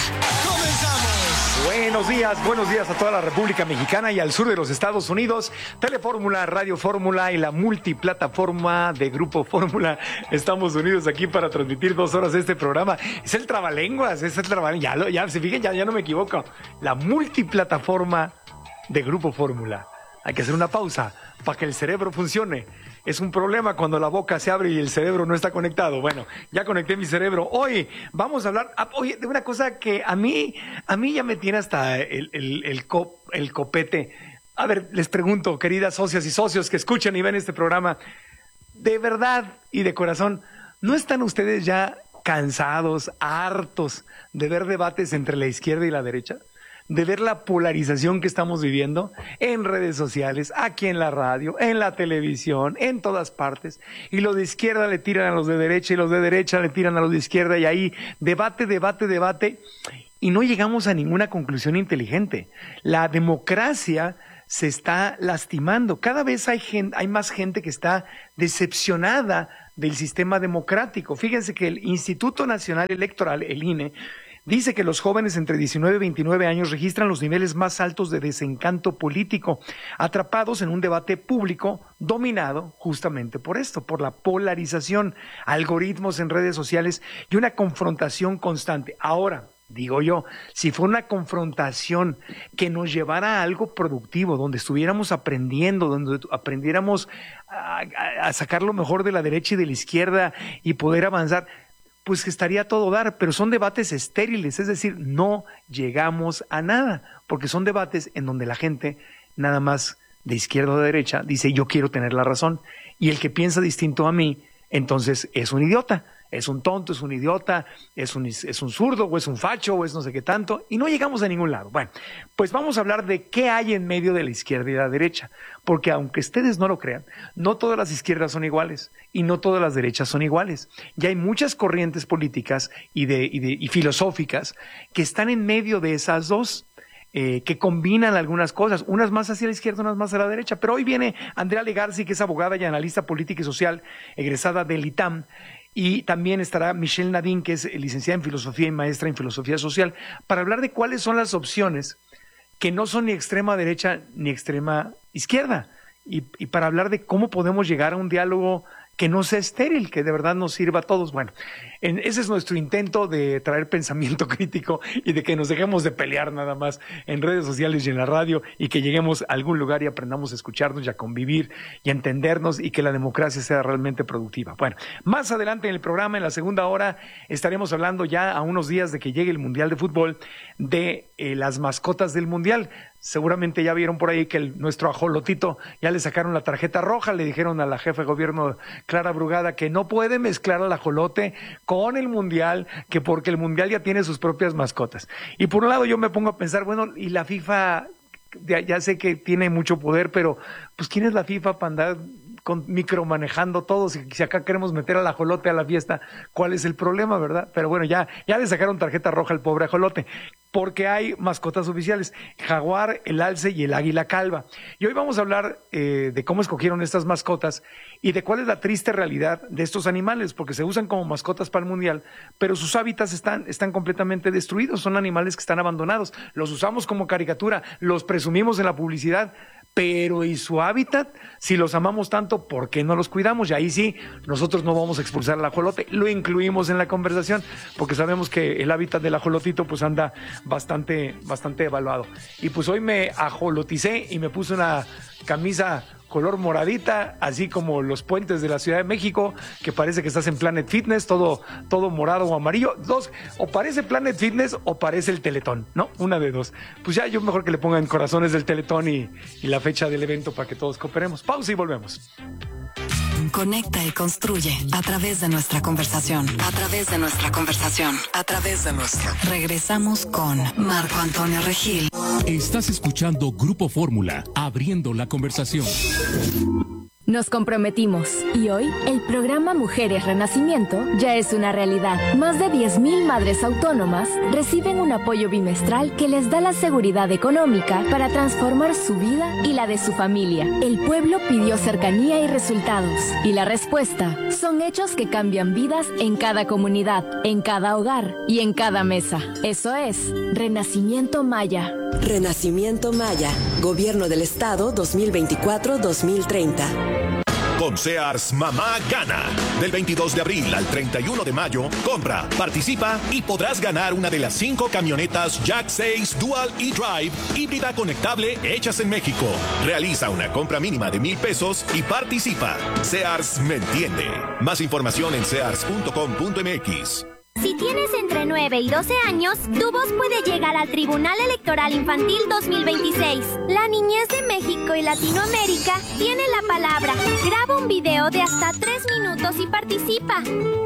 Buenos días a toda la República Mexicana y al sur de los Estados Unidos. Telefórmula, Radio Fórmula y la multiplataforma de Grupo Fórmula. Estamos unidos aquí para transmitir 2 horas de este programa. Es el trabalenguas, ya se fijen, ya no me equivoco. La multiplataforma de Grupo Fórmula. Hay que hacer una pausa para que el cerebro funcione. Es un problema cuando la boca se abre y el cerebro no está conectado. Bueno, ya conecté mi cerebro. Hoy vamos a hablar de una cosa que a mí ya me tiene hasta el copete. A ver, les pregunto, queridas socias y socios que escuchan y ven este programa, de verdad y de corazón, ¿no están ustedes ya cansados, hartos de ver debates entre la izquierda y la derecha? De ver la polarización que estamos viviendo en redes sociales, aquí en la radio, en la televisión, en todas partes. Y los de izquierda le tiran a los de derecha y los de derecha le tiran a los de izquierda y ahí debate. Y no llegamos a ninguna conclusión inteligente. La democracia se está lastimando. Cada vez hay más gente que está decepcionada del sistema democrático. Fíjense que el Instituto Nacional Electoral, el INE, dice que los jóvenes entre 19 y 29 años registran los niveles más altos de desencanto político, atrapados en un debate público dominado justamente por esto, por la polarización, algoritmos en redes sociales y una confrontación constante. Ahora, digo yo, si fue una confrontación que nos llevara a algo productivo, donde estuviéramos aprendiendo, donde aprendiéramos a sacar lo mejor de la derecha y de la izquierda y poder avanzar, pues que estaría a todo dar, pero son debates estériles, es decir, no llegamos a nada, porque son debates en donde la gente, nada más de izquierda o de derecha, dice yo quiero tener la razón, y el que piensa distinto a mí, entonces es un idiota, es un tonto, es un idiota, es un zurdo, o es un facho, o es no sé qué tanto, y no llegamos a ningún lado. Bueno, pues vamos a hablar de qué hay en medio de la izquierda y la derecha, porque aunque ustedes no lo crean, no todas las izquierdas son iguales, y no todas las derechas son iguales. Ya hay muchas corrientes políticas y filosóficas que están en medio de esas dos, que combinan algunas cosas, unas más hacia la izquierda, unas más a la derecha. Pero hoy viene Andrea Legarzi, que es abogada y analista política y social, egresada del ITAM, y también estará Michelle Nadine, que es licenciada en filosofía y maestra en filosofía social, para hablar de cuáles son las opciones que no son ni extrema derecha ni extrema izquierda, y para hablar de cómo podemos llegar a un diálogo que no sea estéril, que de verdad nos sirva a todos. Bueno, ese es nuestro intento de traer pensamiento crítico y de que nos dejemos de pelear nada más en redes sociales y en la radio, y que lleguemos a algún lugar y aprendamos a escucharnos y a convivir y a entendernos, y que la democracia sea realmente productiva. Bueno, más adelante en el programa, en la segunda hora, estaremos hablando ya a unos días de que llegue el Mundial de Fútbol, de las mascotas del Mundial. Seguramente ya vieron por ahí que nuestro ajolotito ya le sacaron la tarjeta roja, le dijeron a la jefa de gobierno Clara Brugada que no puede mezclar al ajolote con el Mundial, que porque el Mundial ya tiene sus propias mascotas. Y por un lado yo me pongo a pensar, bueno, y la FIFA, ya sé que tiene mucho poder, pero pues ¿quién es la FIFA para andar micromanejando todo? Si acá queremos meter al ajolote a la fiesta, ¿cuál es el problema, verdad? Pero bueno, ya le sacaron tarjeta roja al pobre ajolote, porque hay mascotas oficiales, el jaguar, el alce y el águila calva. Y hoy vamos a hablar de cómo escogieron estas mascotas y de cuál es la triste realidad de estos animales, porque se usan como mascotas para el Mundial, pero sus hábitats están completamente destruidos, son animales que están abandonados, los usamos como caricatura, los presumimos en la publicidad, pero ¿y su hábitat? Si los amamos tanto, ¿por qué no los cuidamos? Y ahí sí, nosotros no vamos a expulsar al ajolote, lo incluimos en la conversación, porque sabemos que el hábitat del ajolotito pues anda bastante evaluado. Y pues hoy me ajoloticé y me puse una camisa color moradita, así como los puentes de la Ciudad de México, que parece que estás en Planet Fitness, todo morado o amarillo. O parece Planet Fitness o parece el Teletón, ¿no? Una de dos. Pues ya yo mejor que le pongan corazones del Teletón y la fecha del evento para que todos cooperemos. Pausa y volvemos. Conecta y construye a través de nuestra conversación. Regresamos con Marco Antonio Regil. Estás escuchando Grupo Fórmula, abriendo la conversación. Nos comprometimos y hoy el programa Mujeres Renacimiento ya es una realidad. Más de 10,000 madres autónomas reciben un apoyo bimestral que les da la seguridad económica para transformar su vida y la de su familia. El pueblo pidió cercanía y resultados, y la respuesta son hechos que cambian vidas en cada comunidad, en cada hogar y en cada mesa. Eso es Renacimiento Maya. Renacimiento Maya, Gobierno del Estado 2024-2030. Con Sears Mamá Gana. Del 22 de abril al 31 de mayo, compra, participa y podrás ganar una de las 5 camionetas Jack 6 Dual e-Drive híbrida conectable hechas en México. Realiza una compra mínima de $1,000 y participa. Sears me entiende. Más información en sears.com.mx. Si tienes entre 9 y 12 años, tu voz puede llegar al Tribunal Electoral Infantil 2026. La niñez de México y Latinoamérica tiene la palabra. Graba un video de hasta 3 minutos y participa.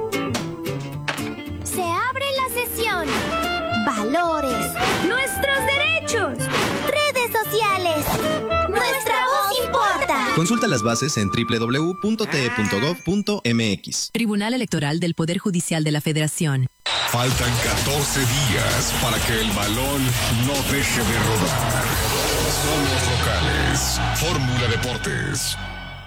Se abre la sesión. Valores. Nuestros derechos. Redes sociales. Nuestra voz importa. Consulta las bases en www.te.gov.mx. Tribunal Electoral del Poder Judicial de la Federación. Faltan 14 días para que el balón no deje de rodar. Somos locales. Fórmula Deportes.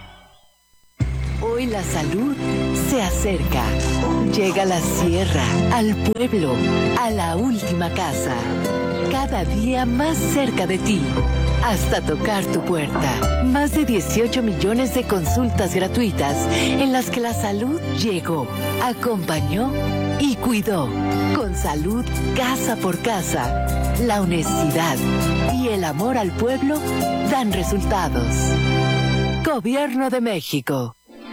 Hoy la salud se acerca. Llega a la sierra, al pueblo, a la última casa. Cada día más cerca de ti, hasta tocar tu puerta. Más de 18 millones de consultas gratuitas en las que la salud llegó, acompañó y cuidó. Con salud casa por casa, la honestidad y el amor al pueblo dan resultados. Gobierno de México.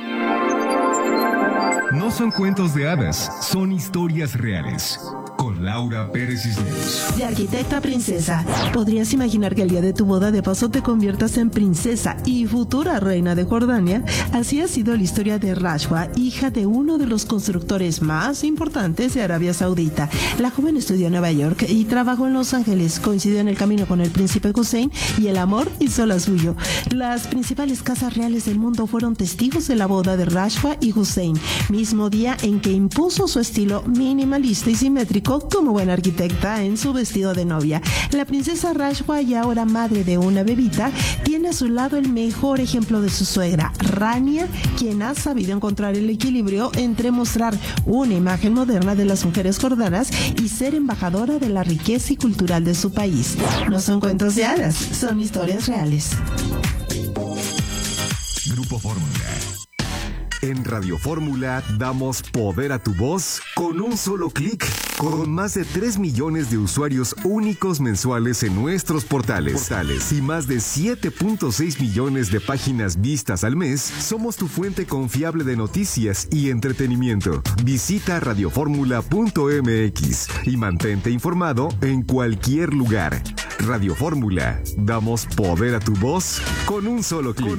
No son cuentos de hadas, son historias reales. Con Laura Pérez Cisneros. De arquitecta a princesa, ¿podrías imaginar que el día de tu boda de paso te conviertas en princesa y futura reina de Jordania? Así ha sido la historia de Rashwa, hija de uno de los constructores más importantes de Arabia Saudita. La joven estudió en Nueva York y trabajó en Los Ángeles. Coincidió en el camino con el príncipe Hussein y el amor hizo la suyo. Las principales casas reales del mundo fueron testigos de la boda de Rashwa y Hussein, mismo día en que impuso su estilo minimalista y simétrico como buena arquitecta en su vestido de novia. La princesa Rashwa, y ahora madre de una bebita, tiene a su lado el mejor ejemplo de su suegra, Rania, quien ha sabido encontrar el equilibrio entre mostrar una imagen moderna de las mujeres jordanas y ser embajadora de la riqueza y cultural de su país. No son cuentos de hadas, son historias reales. Grupo Fórmula. En Radio Fórmula damos poder a tu voz con un solo clic, con más de 3 millones de usuarios únicos mensuales en nuestros portales y más de 7.6 millones de páginas vistas al mes. Somos tu fuente confiable de noticias y entretenimiento. Visita radioformula.mx y mantente informado en cualquier lugar. Radio Fórmula, damos poder a tu voz con un solo clic.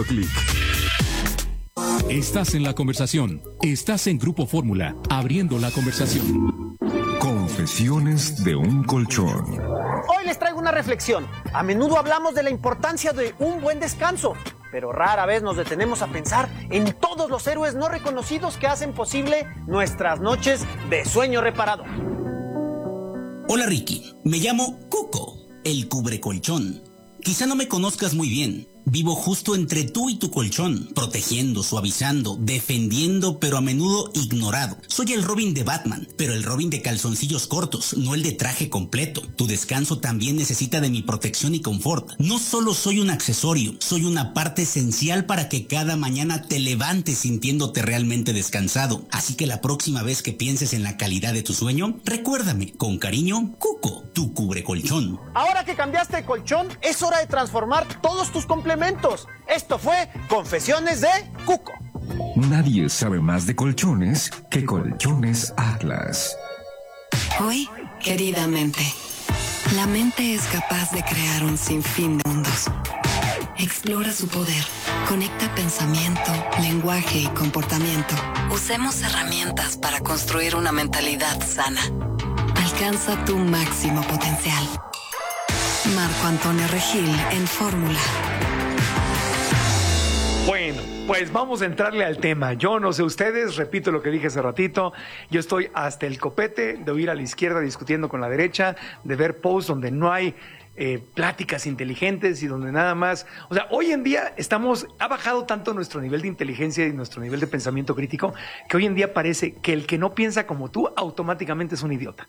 Estás en la conversación. Estás en Grupo Fórmula, abriendo la conversación. Confesiones de un colchón. Hoy les traigo una reflexión. A menudo hablamos de la importancia de un buen descanso, pero rara vez nos detenemos a pensar en todos los héroes no reconocidos que hacen posible nuestras noches de sueño reparado. Hola Ricky, me llamo Cuco, el cubrecolchón. Quizá no me conozcas muy bien. Vivo justo entre tú y tu colchón, protegiendo, suavizando, defendiendo, pero a menudo ignorado. Soy el Robin de Batman, pero el Robin de calzoncillos cortos, no el de traje completo. Tu descanso también necesita de mi protección y confort. No solo soy un accesorio, soy una parte esencial para que cada mañana te levantes sintiéndote realmente descansado. Así que la próxima vez que pienses en la calidad de tu sueño, recuérdame, con cariño, Cuco, tu cubrecolchón. Ahora que cambiaste de colchón, es hora de transformar todos tus complementos. Esto fue Confesiones de Cuco. Nadie sabe más de colchones que Colchones Atlas. Hoy, querida mente, la mente es capaz de crear un sinfín de mundos. Explora su poder, conecta pensamiento, lenguaje y comportamiento. Usemos herramientas para construir una mentalidad sana. Alcanza tu máximo potencial. Marco Antonio Regil en Fórmula. Bueno, pues vamos a entrarle al tema. Yo no sé ustedes, repito lo que dije hace ratito, yo estoy hasta el copete de oír a la izquierda discutiendo con la derecha, de ver posts donde no hay pláticas inteligentes y donde nada más... O sea, hoy en día ha bajado tanto nuestro nivel de inteligencia y nuestro nivel de pensamiento crítico que hoy en día parece que el que no piensa como tú automáticamente es un idiota.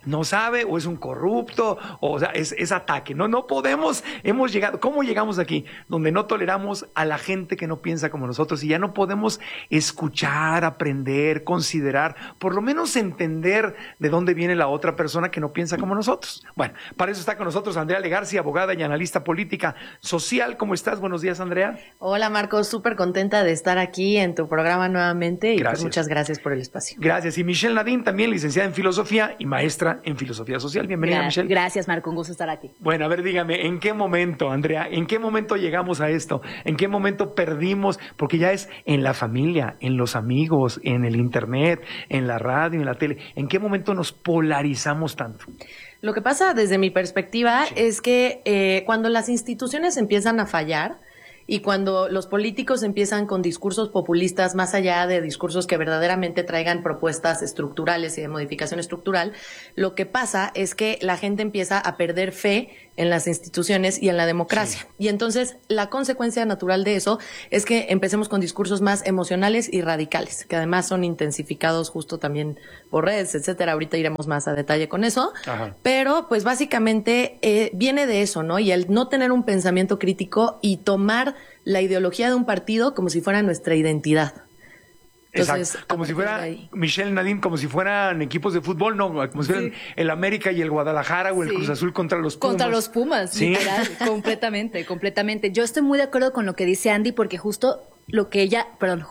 no sabe o es un corrupto, o sea, es ataque. No podemos, hemos llegado, ¿cómo llegamos aquí? Donde no toleramos a la gente que no piensa como nosotros y ya no podemos escuchar, aprender, considerar, por lo menos entender de dónde viene la otra persona que no piensa como nosotros. Bueno, para eso está con nosotros Andrea Legarci, abogada y analista política social. ¿Cómo estás? Buenos días, Andrea. Hola, Marcos, súper contenta de estar aquí en tu programa nuevamente y pues muchas gracias por el espacio. Gracias. Y Michelle Nadine, también licenciada en Filosofía y maestra en Filosofía Social. Bienvenida, Michelle. Gracias, Marco, un gusto estar aquí. Bueno, a ver, dígame, ¿en qué momento, Andrea, en qué momento llegamos a esto? ¿En qué momento perdimos? Porque ya es en la familia, en los amigos, en el internet, en la radio, en la tele. ¿En qué momento nos polarizamos tanto? Lo que pasa desde mi perspectiva es que cuando las instituciones empiezan a fallar y cuando los políticos empiezan con discursos populistas más allá de discursos que verdaderamente traigan propuestas estructurales y de modificación estructural, lo que pasa es que la gente empieza a perder fe en las instituciones y en la democracia. Sí. Y entonces la consecuencia natural de eso es que empecemos con discursos más emocionales y radicales, que además son intensificados justo también por redes, etcétera. Ahorita iremos más a detalle con eso. Ajá. Pero pues básicamente viene de eso, ¿no? Y el no tener un pensamiento crítico y tomar la ideología de un partido como si fuera nuestra identidad. Entonces, exacto, como si fuera Michelle Nadine, como si fueran equipos de fútbol, no, como si fueran el América y el Guadalajara o el Cruz Azul contra los Pumas. Contra los Pumas, literal, completamente. Yo estoy muy de acuerdo con lo que dice Andy, porque justo lo que ella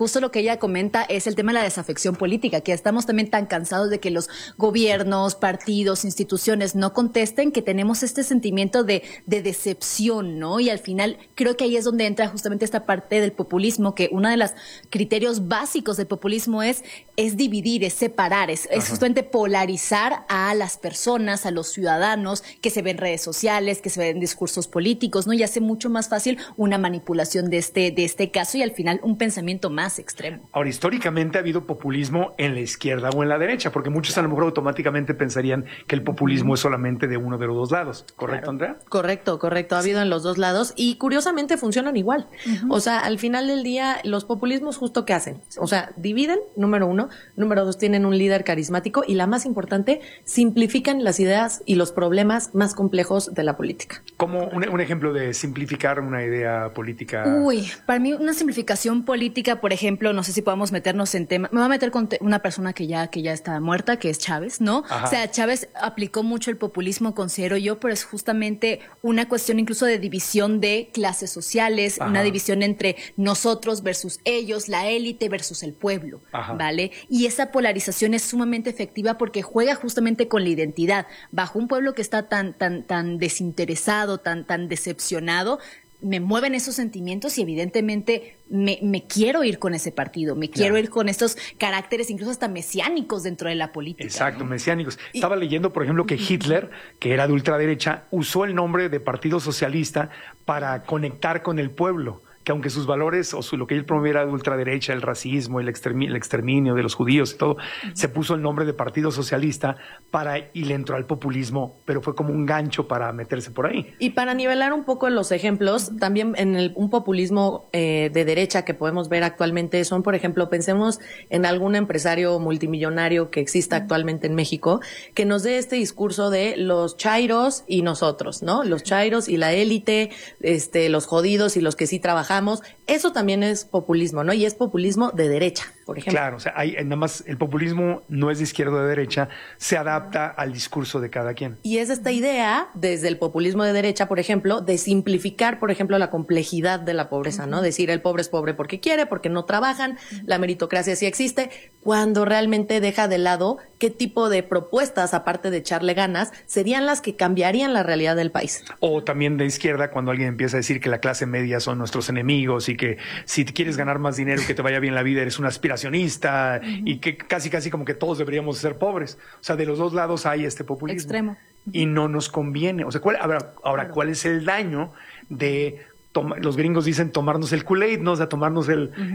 comenta es el tema de la desafección política, que estamos también tan cansados de que los gobiernos, partidos, instituciones no contesten, que tenemos este sentimiento de decepción, ¿no? Y al final creo que ahí es donde entra justamente esta parte del populismo, que uno de los criterios básicos del populismo es dividir, es separar, es justamente polarizar a las personas, a los ciudadanos, que se ven en redes sociales, que se ven en discursos políticos, ¿no? Y hace mucho más fácil una manipulación de este caso y al final un pensamiento más extremo. Ahora, históricamente ha habido populismo en la izquierda o en la derecha, porque muchos a lo mejor automáticamente pensarían que el populismo es solamente de uno de los dos lados. ¿Correcto, Andrea? Correcto. Ha habido en los dos lados y curiosamente funcionan igual. O sea, al final del día, los populismos justo ¿qué hacen? O sea, dividen, número uno. Número dos, tienen un líder carismático y la más importante, simplifican las ideas y los problemas más complejos de la política. ¿Como un ejemplo de simplificar una idea política? Para mí una simplificación política, por ejemplo, no sé si podamos meternos en tema. Me voy a meter con una persona que ya está muerta, que es Chávez, ¿no? Ajá. O sea, Chávez aplicó mucho el populismo, considero yo, pero es justamente una cuestión incluso de división de clases sociales, una división entre nosotros versus ellos, la élite versus el pueblo, ¿vale? Y esa polarización es sumamente efectiva porque juega justamente con la identidad. Bajo un pueblo que está tan desinteresado, tan decepcionado, me mueven esos sentimientos y evidentemente me quiero ir con ese partido, me quiero ir con estos caracteres incluso hasta mesiánicos dentro de la política. Exacto, ¿no? Mesiánicos. Estaba leyendo, por ejemplo, que Hitler, que era de ultraderecha, usó el nombre de Partido Socialista para conectar con el pueblo, que aunque sus valores o lo que él promovía era de ultraderecha, el racismo, el exterminio de los judíos y todo, se puso el nombre de Partido Socialista y le entró al populismo, pero fue como un gancho para meterse por ahí. Y para nivelar un poco los ejemplos, también en un populismo de derecha que podemos ver actualmente son, por ejemplo, pensemos en algún empresario multimillonario que exista actualmente en México, que nos dé este discurso de los chairos y nosotros, ¿no? Los chairos y la élite, los jodidos y los que sí trabajan. Eso también es populismo, ¿no? Y es populismo de derecha, por ejemplo. Claro, o sea, nada más el populismo no es de izquierda o de derecha, se adapta al discurso de cada quien. Y es esta idea, desde el populismo de derecha, por ejemplo, de simplificar, por ejemplo, la complejidad de la pobreza, ¿no? Decir el pobre es pobre porque quiere, porque no trabajan, la meritocracia sí existe, cuando realmente deja de lado qué tipo de propuestas, aparte de echarle ganas, serían las que cambiarían la realidad del país. O también de izquierda, cuando alguien empieza a decir que la clase media son nuestros enemigos y que si quieres ganar más dinero, que te vaya bien la vida, eres un aspiracionista y que casi como que todos deberíamos ser pobres. O sea, de los dos lados hay este populismo. Extremo. Y no nos conviene. O sea, ¿cuál es el daño de los gringos dicen tomarnos el Kool-Aid, ¿no? O sea, tomarnos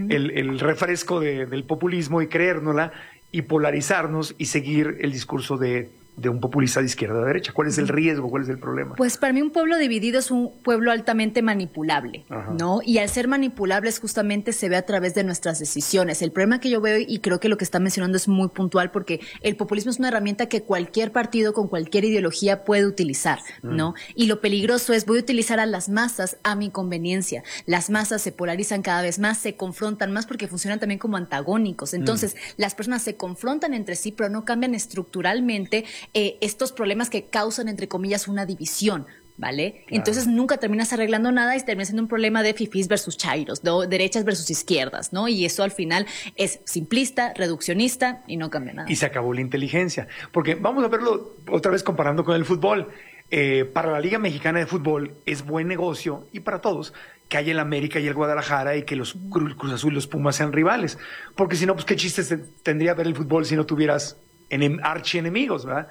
el refresco del populismo y creérnosla y polarizarnos y seguir el discurso de de un populista de izquierda o de derecha? ¿Cuál es el riesgo? ¿Cuál es el problema? Pues para mí un pueblo dividido es un pueblo altamente manipulable, ¿no? Y al ser manipulables justamente se ve a través de nuestras decisiones. El problema que yo veo, y creo que lo que está mencionando es muy puntual, porque el populismo es una herramienta que cualquier partido con cualquier ideología puede utilizar, ¿no? Y lo peligroso es, voy a utilizar a las masas a mi conveniencia. Las masas se polarizan cada vez más, se confrontan más porque funcionan también como antagónicos. Entonces, las personas se confrontan entre sí, pero no cambian estructuralmente estos problemas que causan, entre comillas, una división, ¿vale? Claro. Entonces nunca terminas arreglando nada y termina siendo un problema de fifís versus chairos, ¿no? Derechas versus izquierdas, ¿no? Y eso al final es simplista, reduccionista y no cambia nada. Y se acabó la inteligencia. Porque vamos a verlo otra vez comparando con el fútbol. Para la Liga Mexicana de Fútbol es buen negocio, y para todos, que haya el América y el Guadalajara y que los Cruz Azul y los Pumas sean rivales. Porque si no, pues qué chiste tendría ver el fútbol si no tuvieras archienemigos, ¿verdad?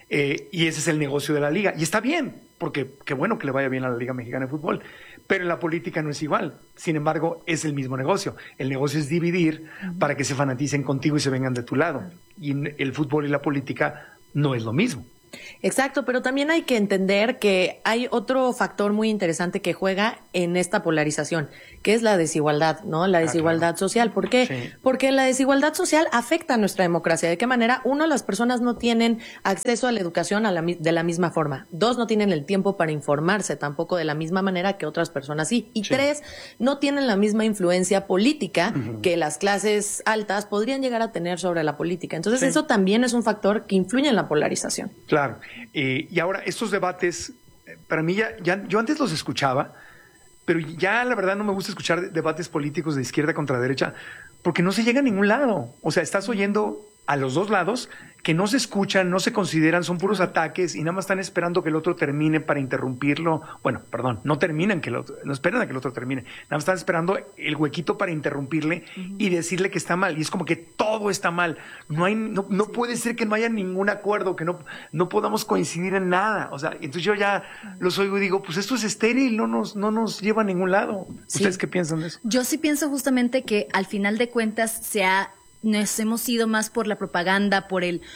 Y ese es el negocio de la liga. Y está bien, porque qué bueno que le vaya bien a la Liga Mexicana de Fútbol. Pero en la política no es igual. Sin embargo, es el mismo negocio. El negocio es dividir para que se fanaticen contigo y se vengan de tu lado. Y el fútbol y la política no es lo mismo. Exacto, pero también hay que entender que hay otro factor muy interesante que juega en esta polarización, que es la desigualdad, ¿no? La desigualdad social. ¿Por qué? Sí. Porque la desigualdad social afecta a nuestra democracia. ¿De qué manera? Uno, las personas no tienen acceso a la educación de la misma forma. Dos, no tienen el tiempo para informarse tampoco de la misma manera que otras personas sí. Y tres, no tienen la misma influencia política que las clases altas podrían llegar a tener sobre la política. Entonces, eso también es un factor que influye en la polarización. Claro. Y ahora, estos debates, para mí yo antes los escuchaba, pero ya la verdad no me gusta escuchar debates políticos de izquierda contra derecha, porque no se llega a ningún lado. O sea, estás oyendo a los dos lados que no se escuchan, no se consideran, son puros ataques y nada más están esperando que el otro termine para interrumpirlo. Bueno, perdón, no esperan a que el otro termine. Nada más están esperando el huequito para interrumpirle y decirle que está mal. Y es como que todo está mal. No puede ser que no haya ningún acuerdo, que no podamos coincidir en nada. O sea, entonces yo ya los oigo y digo, pues esto es estéril, no nos lleva a ningún lado. ¿Ustedes qué piensan de eso? Yo sí pienso justamente que al final de cuentas nos hemos ido más por la propaganda, por el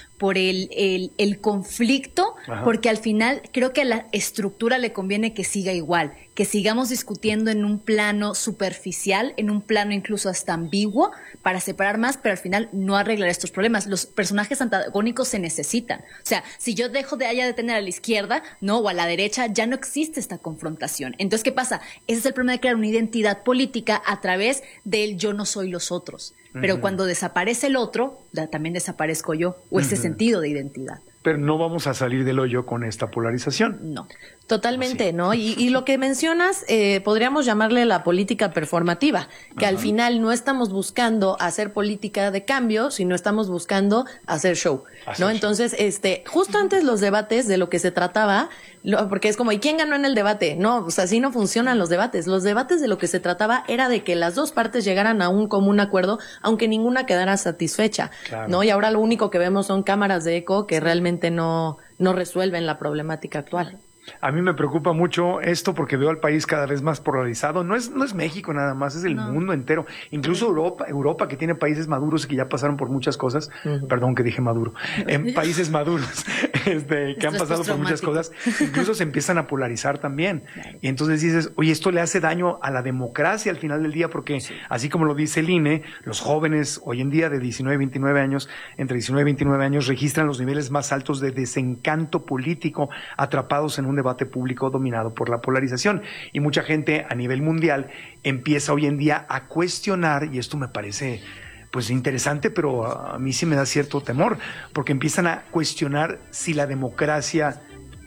conflicto, porque al final creo que a la estructura le conviene que siga igual, que sigamos discutiendo en un plano superficial, en un plano incluso hasta ambiguo, para separar más, pero al final no arreglar estos problemas. Los personajes antagónicos se necesitan. O sea, si yo dejo de tener a la izquierda, ¿no? O a la derecha, ya no existe esta confrontación. Entonces, ¿qué pasa? Ese es el problema de crear una identidad política a través del yo no soy los otros. Pero cuando desaparece el otro, también desaparezco yo, o ese sentido de identidad. Pero no vamos a salir del hoyo con esta polarización. No. Totalmente, ¿no? Y lo que mencionas, podríamos llamarle la política performativa, que al final no estamos buscando hacer política de cambio, sino estamos buscando hacer show, ¿no? Entonces, justo antes los debates de lo que se trataba, porque es como, ¿y quién ganó en el debate? No, pues así no funcionan los debates. Los debates de lo que se trataba era de que las dos partes llegaran a un común acuerdo, aunque ninguna quedara satisfecha, ¿no? Y ahora lo único que vemos son cámaras de eco que realmente no resuelven la problemática actual. A mí me preocupa mucho esto porque veo al país cada vez más polarizado. No es México nada más, es el mundo entero. Incluso Europa, que tiene países maduros y que ya pasaron por muchas cosas. Perdón que dije maduro. Países maduros que han pasado por muchas cosas. Incluso se empiezan a polarizar también. Y entonces dices, oye, esto le hace daño a la democracia al final del día, porque así como lo dice el INE, los jóvenes hoy en día de 19 y 29 años, entre 19 y 29 años, registran los niveles más altos de desencanto político, atrapados en un debate público dominado por la polarización. Y mucha gente a nivel mundial empieza hoy en día a cuestionar, y esto me parece pues interesante, pero a mí sí me da cierto temor, porque empiezan a cuestionar si la democracia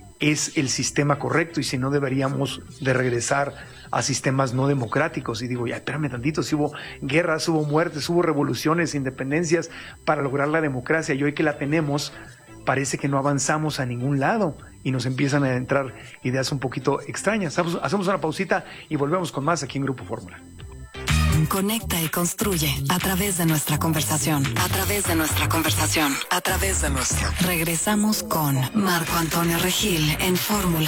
es el sistema correcto y si no deberíamos de regresar a sistemas no democráticos. Y digo, ya, espérame tantito, si hubo guerras, hubo muertes, hubo revoluciones, independencias para lograr la democracia, y hoy que la tenemos, parece que no avanzamos a ningún lado y nos empiezan a entrar ideas un poquito extrañas. Hacemos una pausita y volvemos con más aquí en Grupo Fórmula. Conecta y construye a través de nuestra conversación. A través de nuestra conversación. A través de nuestra. Regresamos con Marco Antonio Regil en Fórmula.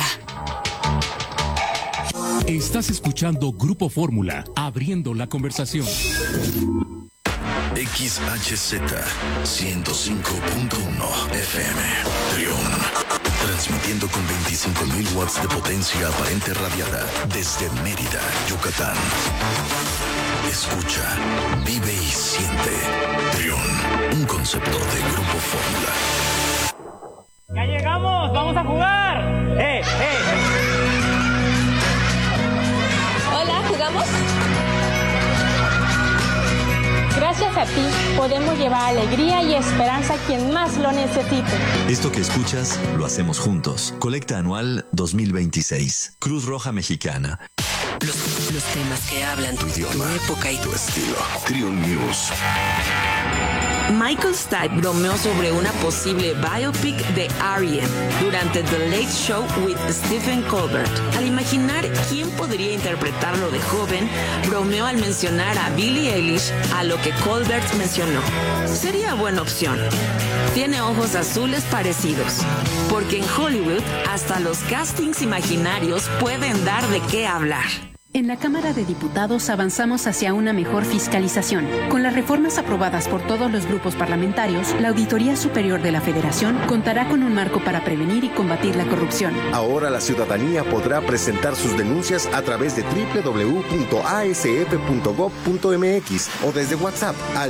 Estás escuchando Grupo Fórmula, abriendo la conversación. XHZ 105.1 FM. Trión. transmitiendo con 25.000 watts de potencia aparente radiada desde Mérida, Yucatán. Escucha, vive y siente. Trión, un concepto de Grupo Fórmula. ¡Ya llegamos! ¡Vamos a jugar! Hola, ¿jugamos? Gracias a ti podemos llevar alegría y esperanza a quien más lo necesite. Esto que escuchas lo hacemos juntos. Colecta anual 2026. Cruz Roja Mexicana. Los temas que hablan tu idioma, tu época y tu estilo. Trión News. Michael Stipe bromeó sobre una posible biopic de R.E.M. durante The Late Show with Stephen Colbert. Al imaginar quién podría interpretarlo de joven, bromeó al mencionar a Billie Eilish, a lo que Colbert mencionó. Sería buena opción. Tiene ojos azules parecidos, porque en Hollywood hasta los castings imaginarios pueden dar de qué hablar. En la Cámara de Diputados avanzamos hacia una mejor fiscalización. Con las reformas aprobadas por todos los grupos parlamentarios, la Auditoría Superior de la Federación contará con un marco para prevenir y combatir la corrupción. Ahora la ciudadanía podrá presentar sus denuncias a través de www.asf.gov.mx o desde WhatsApp al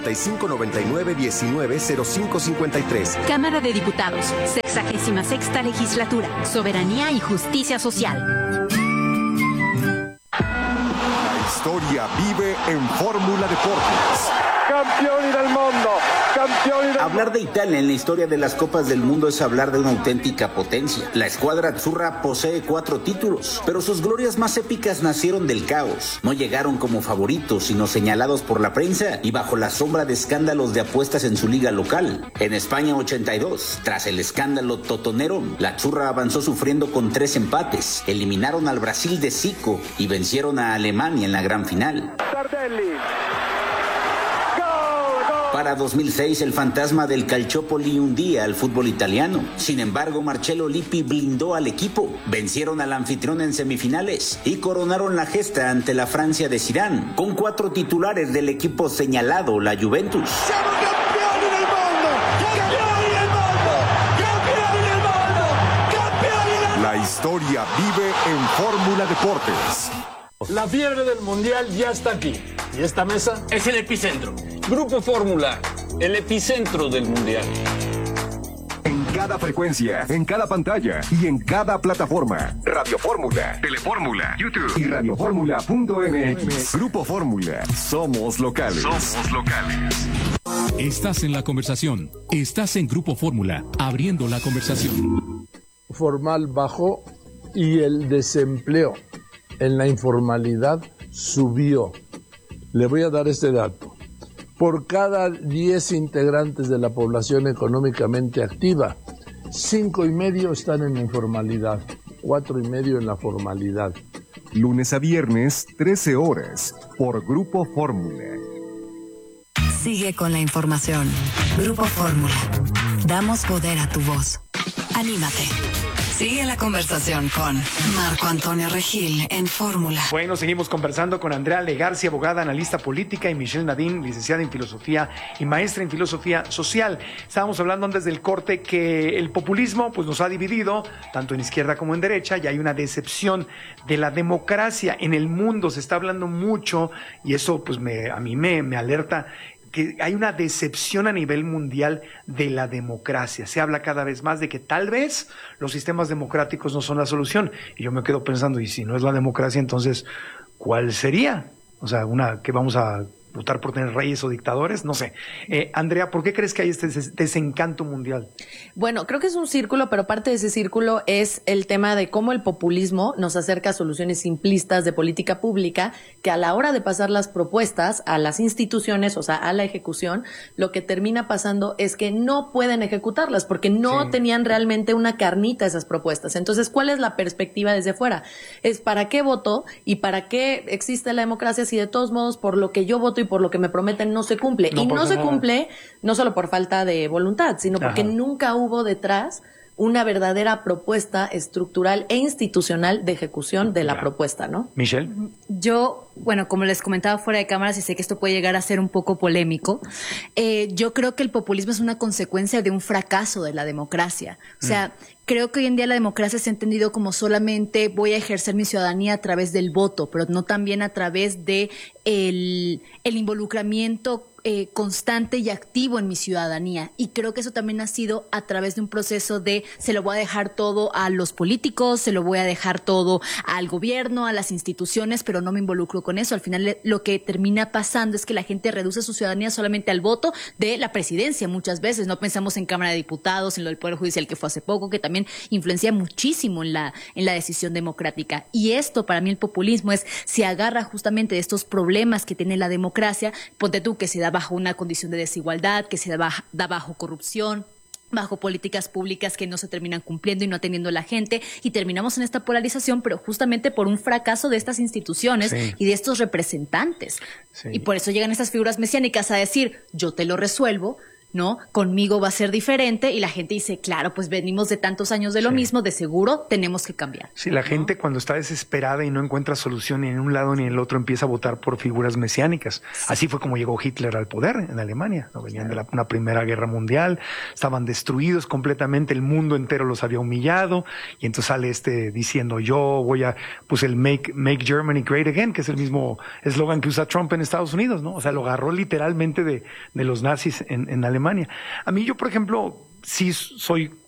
5599-190553. Cámara de Diputados, 66ª Legislatura, Soberanía y Justicia Social. La historia vive en Fórmula Deportes. Campioni del mundo, campioni del Hablar de Italia en la historia de las Copas del Mundo es hablar de una auténtica potencia. La escuadra azzurra posee 4 títulos, pero sus glorias más épicas nacieron del caos. No llegaron como favoritos, sino señalados por la prensa y bajo la sombra de escándalos de apuestas en su liga local. En España 82, tras el escándalo totonero, la azzurra avanzó sufriendo con 3 empates. Eliminaron al Brasil de Zico y vencieron a Alemania en la gran final. Tardelli. Para 2006, el fantasma del Calciopoli hundía al fútbol italiano. Sin embargo, Marcello Lippi blindó al equipo. Vencieron al anfitrión en semifinales y coronaron la gesta ante la Francia de Zidane, con 4 titulares del equipo señalado, la Juventus. ¡Siamo campioni del mundo! ¡Campioni del mundo! ¡Campioni del mundo! ¡Campioni del mundo! La historia vive en Fórmula Deportes. La fiebre del mundial ya está aquí. Y esta mesa es el epicentro. Grupo Fórmula, el epicentro del mundial. En cada frecuencia, en cada pantalla y en cada plataforma. Radio Fórmula, Telefórmula, YouTube y radioformula.mx. Grupo Fórmula. Somos locales. Somos locales. Estás en la conversación. Estás en Grupo Fórmula, abriendo la conversación. Formal bajó y el desempleo en la informalidad subió. Le voy a dar este dato. Por cada 10 integrantes de la población económicamente activa, 5,5 están en la informalidad, 4,5 en la formalidad. Lunes a viernes, 13 horas, por Grupo Fórmula. Sigue con la información. Grupo Fórmula. Damos poder a tu voz. Anímate. Sigue la conversación con Marco Antonio Regil en Fórmula. Bueno, seguimos conversando con Andrea Legarcia, abogada, analista política, y Michelle Nadine, licenciada en Filosofía y maestra en Filosofía Social. Estábamos hablando antes del corte que el populismo pues nos ha dividido, tanto en izquierda como en derecha, y hay una decepción de la democracia en el mundo. Se está hablando mucho, y eso pues a mí me alerta, que hay una decepción a nivel mundial de la democracia. Se habla cada vez más de que tal vez los sistemas democráticos no son la solución. Y yo me quedo pensando, y si no es la democracia, entonces, ¿cuál sería? O sea, que vamos a votar por tener reyes o dictadores, no sé. Andrea, ¿por qué crees que hay este desencanto mundial? Bueno, creo que es un círculo, pero parte de ese círculo es el tema de cómo el populismo nos acerca a soluciones simplistas de política pública, que a la hora de pasar las propuestas a las instituciones, o sea, a la ejecución, lo que termina pasando es que no pueden ejecutarlas, porque no tenían realmente una carnita esas propuestas. Entonces, ¿cuál es la perspectiva desde fuera? Es ¿para qué voto y para qué existe la democracia si de todos modos por lo que yo voto y por lo que me prometen no se cumple? Y no se cumple no solo por falta de voluntad, sino porque nunca hubo detrás una verdadera propuesta estructural e institucional de ejecución de la propuesta, ¿no? Michelle. Yo Bueno, como les comentaba fuera de cámaras, y sé que esto puede llegar a ser un poco polémico, yo creo que el populismo es una consecuencia de un fracaso de la democracia. O sea, creo que hoy en día la democracia se ha entendido como solamente voy a ejercer mi ciudadanía a través del voto, pero no también a través de el involucramiento constante y activo en mi ciudadanía. Y creo que eso también ha sido a través de un proceso de se lo voy a dejar todo a los políticos, se lo voy a dejar todo al gobierno, a las instituciones, pero no me involucro con eso. Al final lo que termina pasando es que la gente reduce su ciudadanía solamente al voto de la presidencia muchas veces. No pensamos en Cámara de Diputados, en lo del Poder Judicial que fue hace poco, que también influencia muchísimo en la decisión democrática. Y esto, para mí, el populismo se agarra justamente de estos problemas que tiene la democracia. Ponte tú que se da bajo una condición de desigualdad, que se da bajo corrupción, bajo políticas públicas que no se terminan cumpliendo y no atendiendo a la gente, y terminamos en esta polarización, pero justamente por un fracaso de estas instituciones y de estos representantes. Y por eso llegan estas figuras mesiánicas a decir, yo te lo resuelvo, ¿no? Conmigo va a ser diferente, y la gente dice, claro, pues venimos de tantos años de lo mismo, de seguro tenemos que cambiar. Sí, la gente cuando está desesperada y no encuentra solución ni en un lado ni en el otro empieza a votar por figuras mesiánicas. Así fue como llegó Hitler al poder en Alemania. ¿No? Venían de una Primera Guerra Mundial, estaban destruidos completamente, el mundo entero los había humillado, y entonces sale diciendo yo voy a, pues el make Germany Great Again, que es el mismo eslogan que usa Trump en Estados Unidos, ¿no? O sea, lo agarró literalmente de los nazis en Alemania. A mí, yo, por ejemplo, sí soy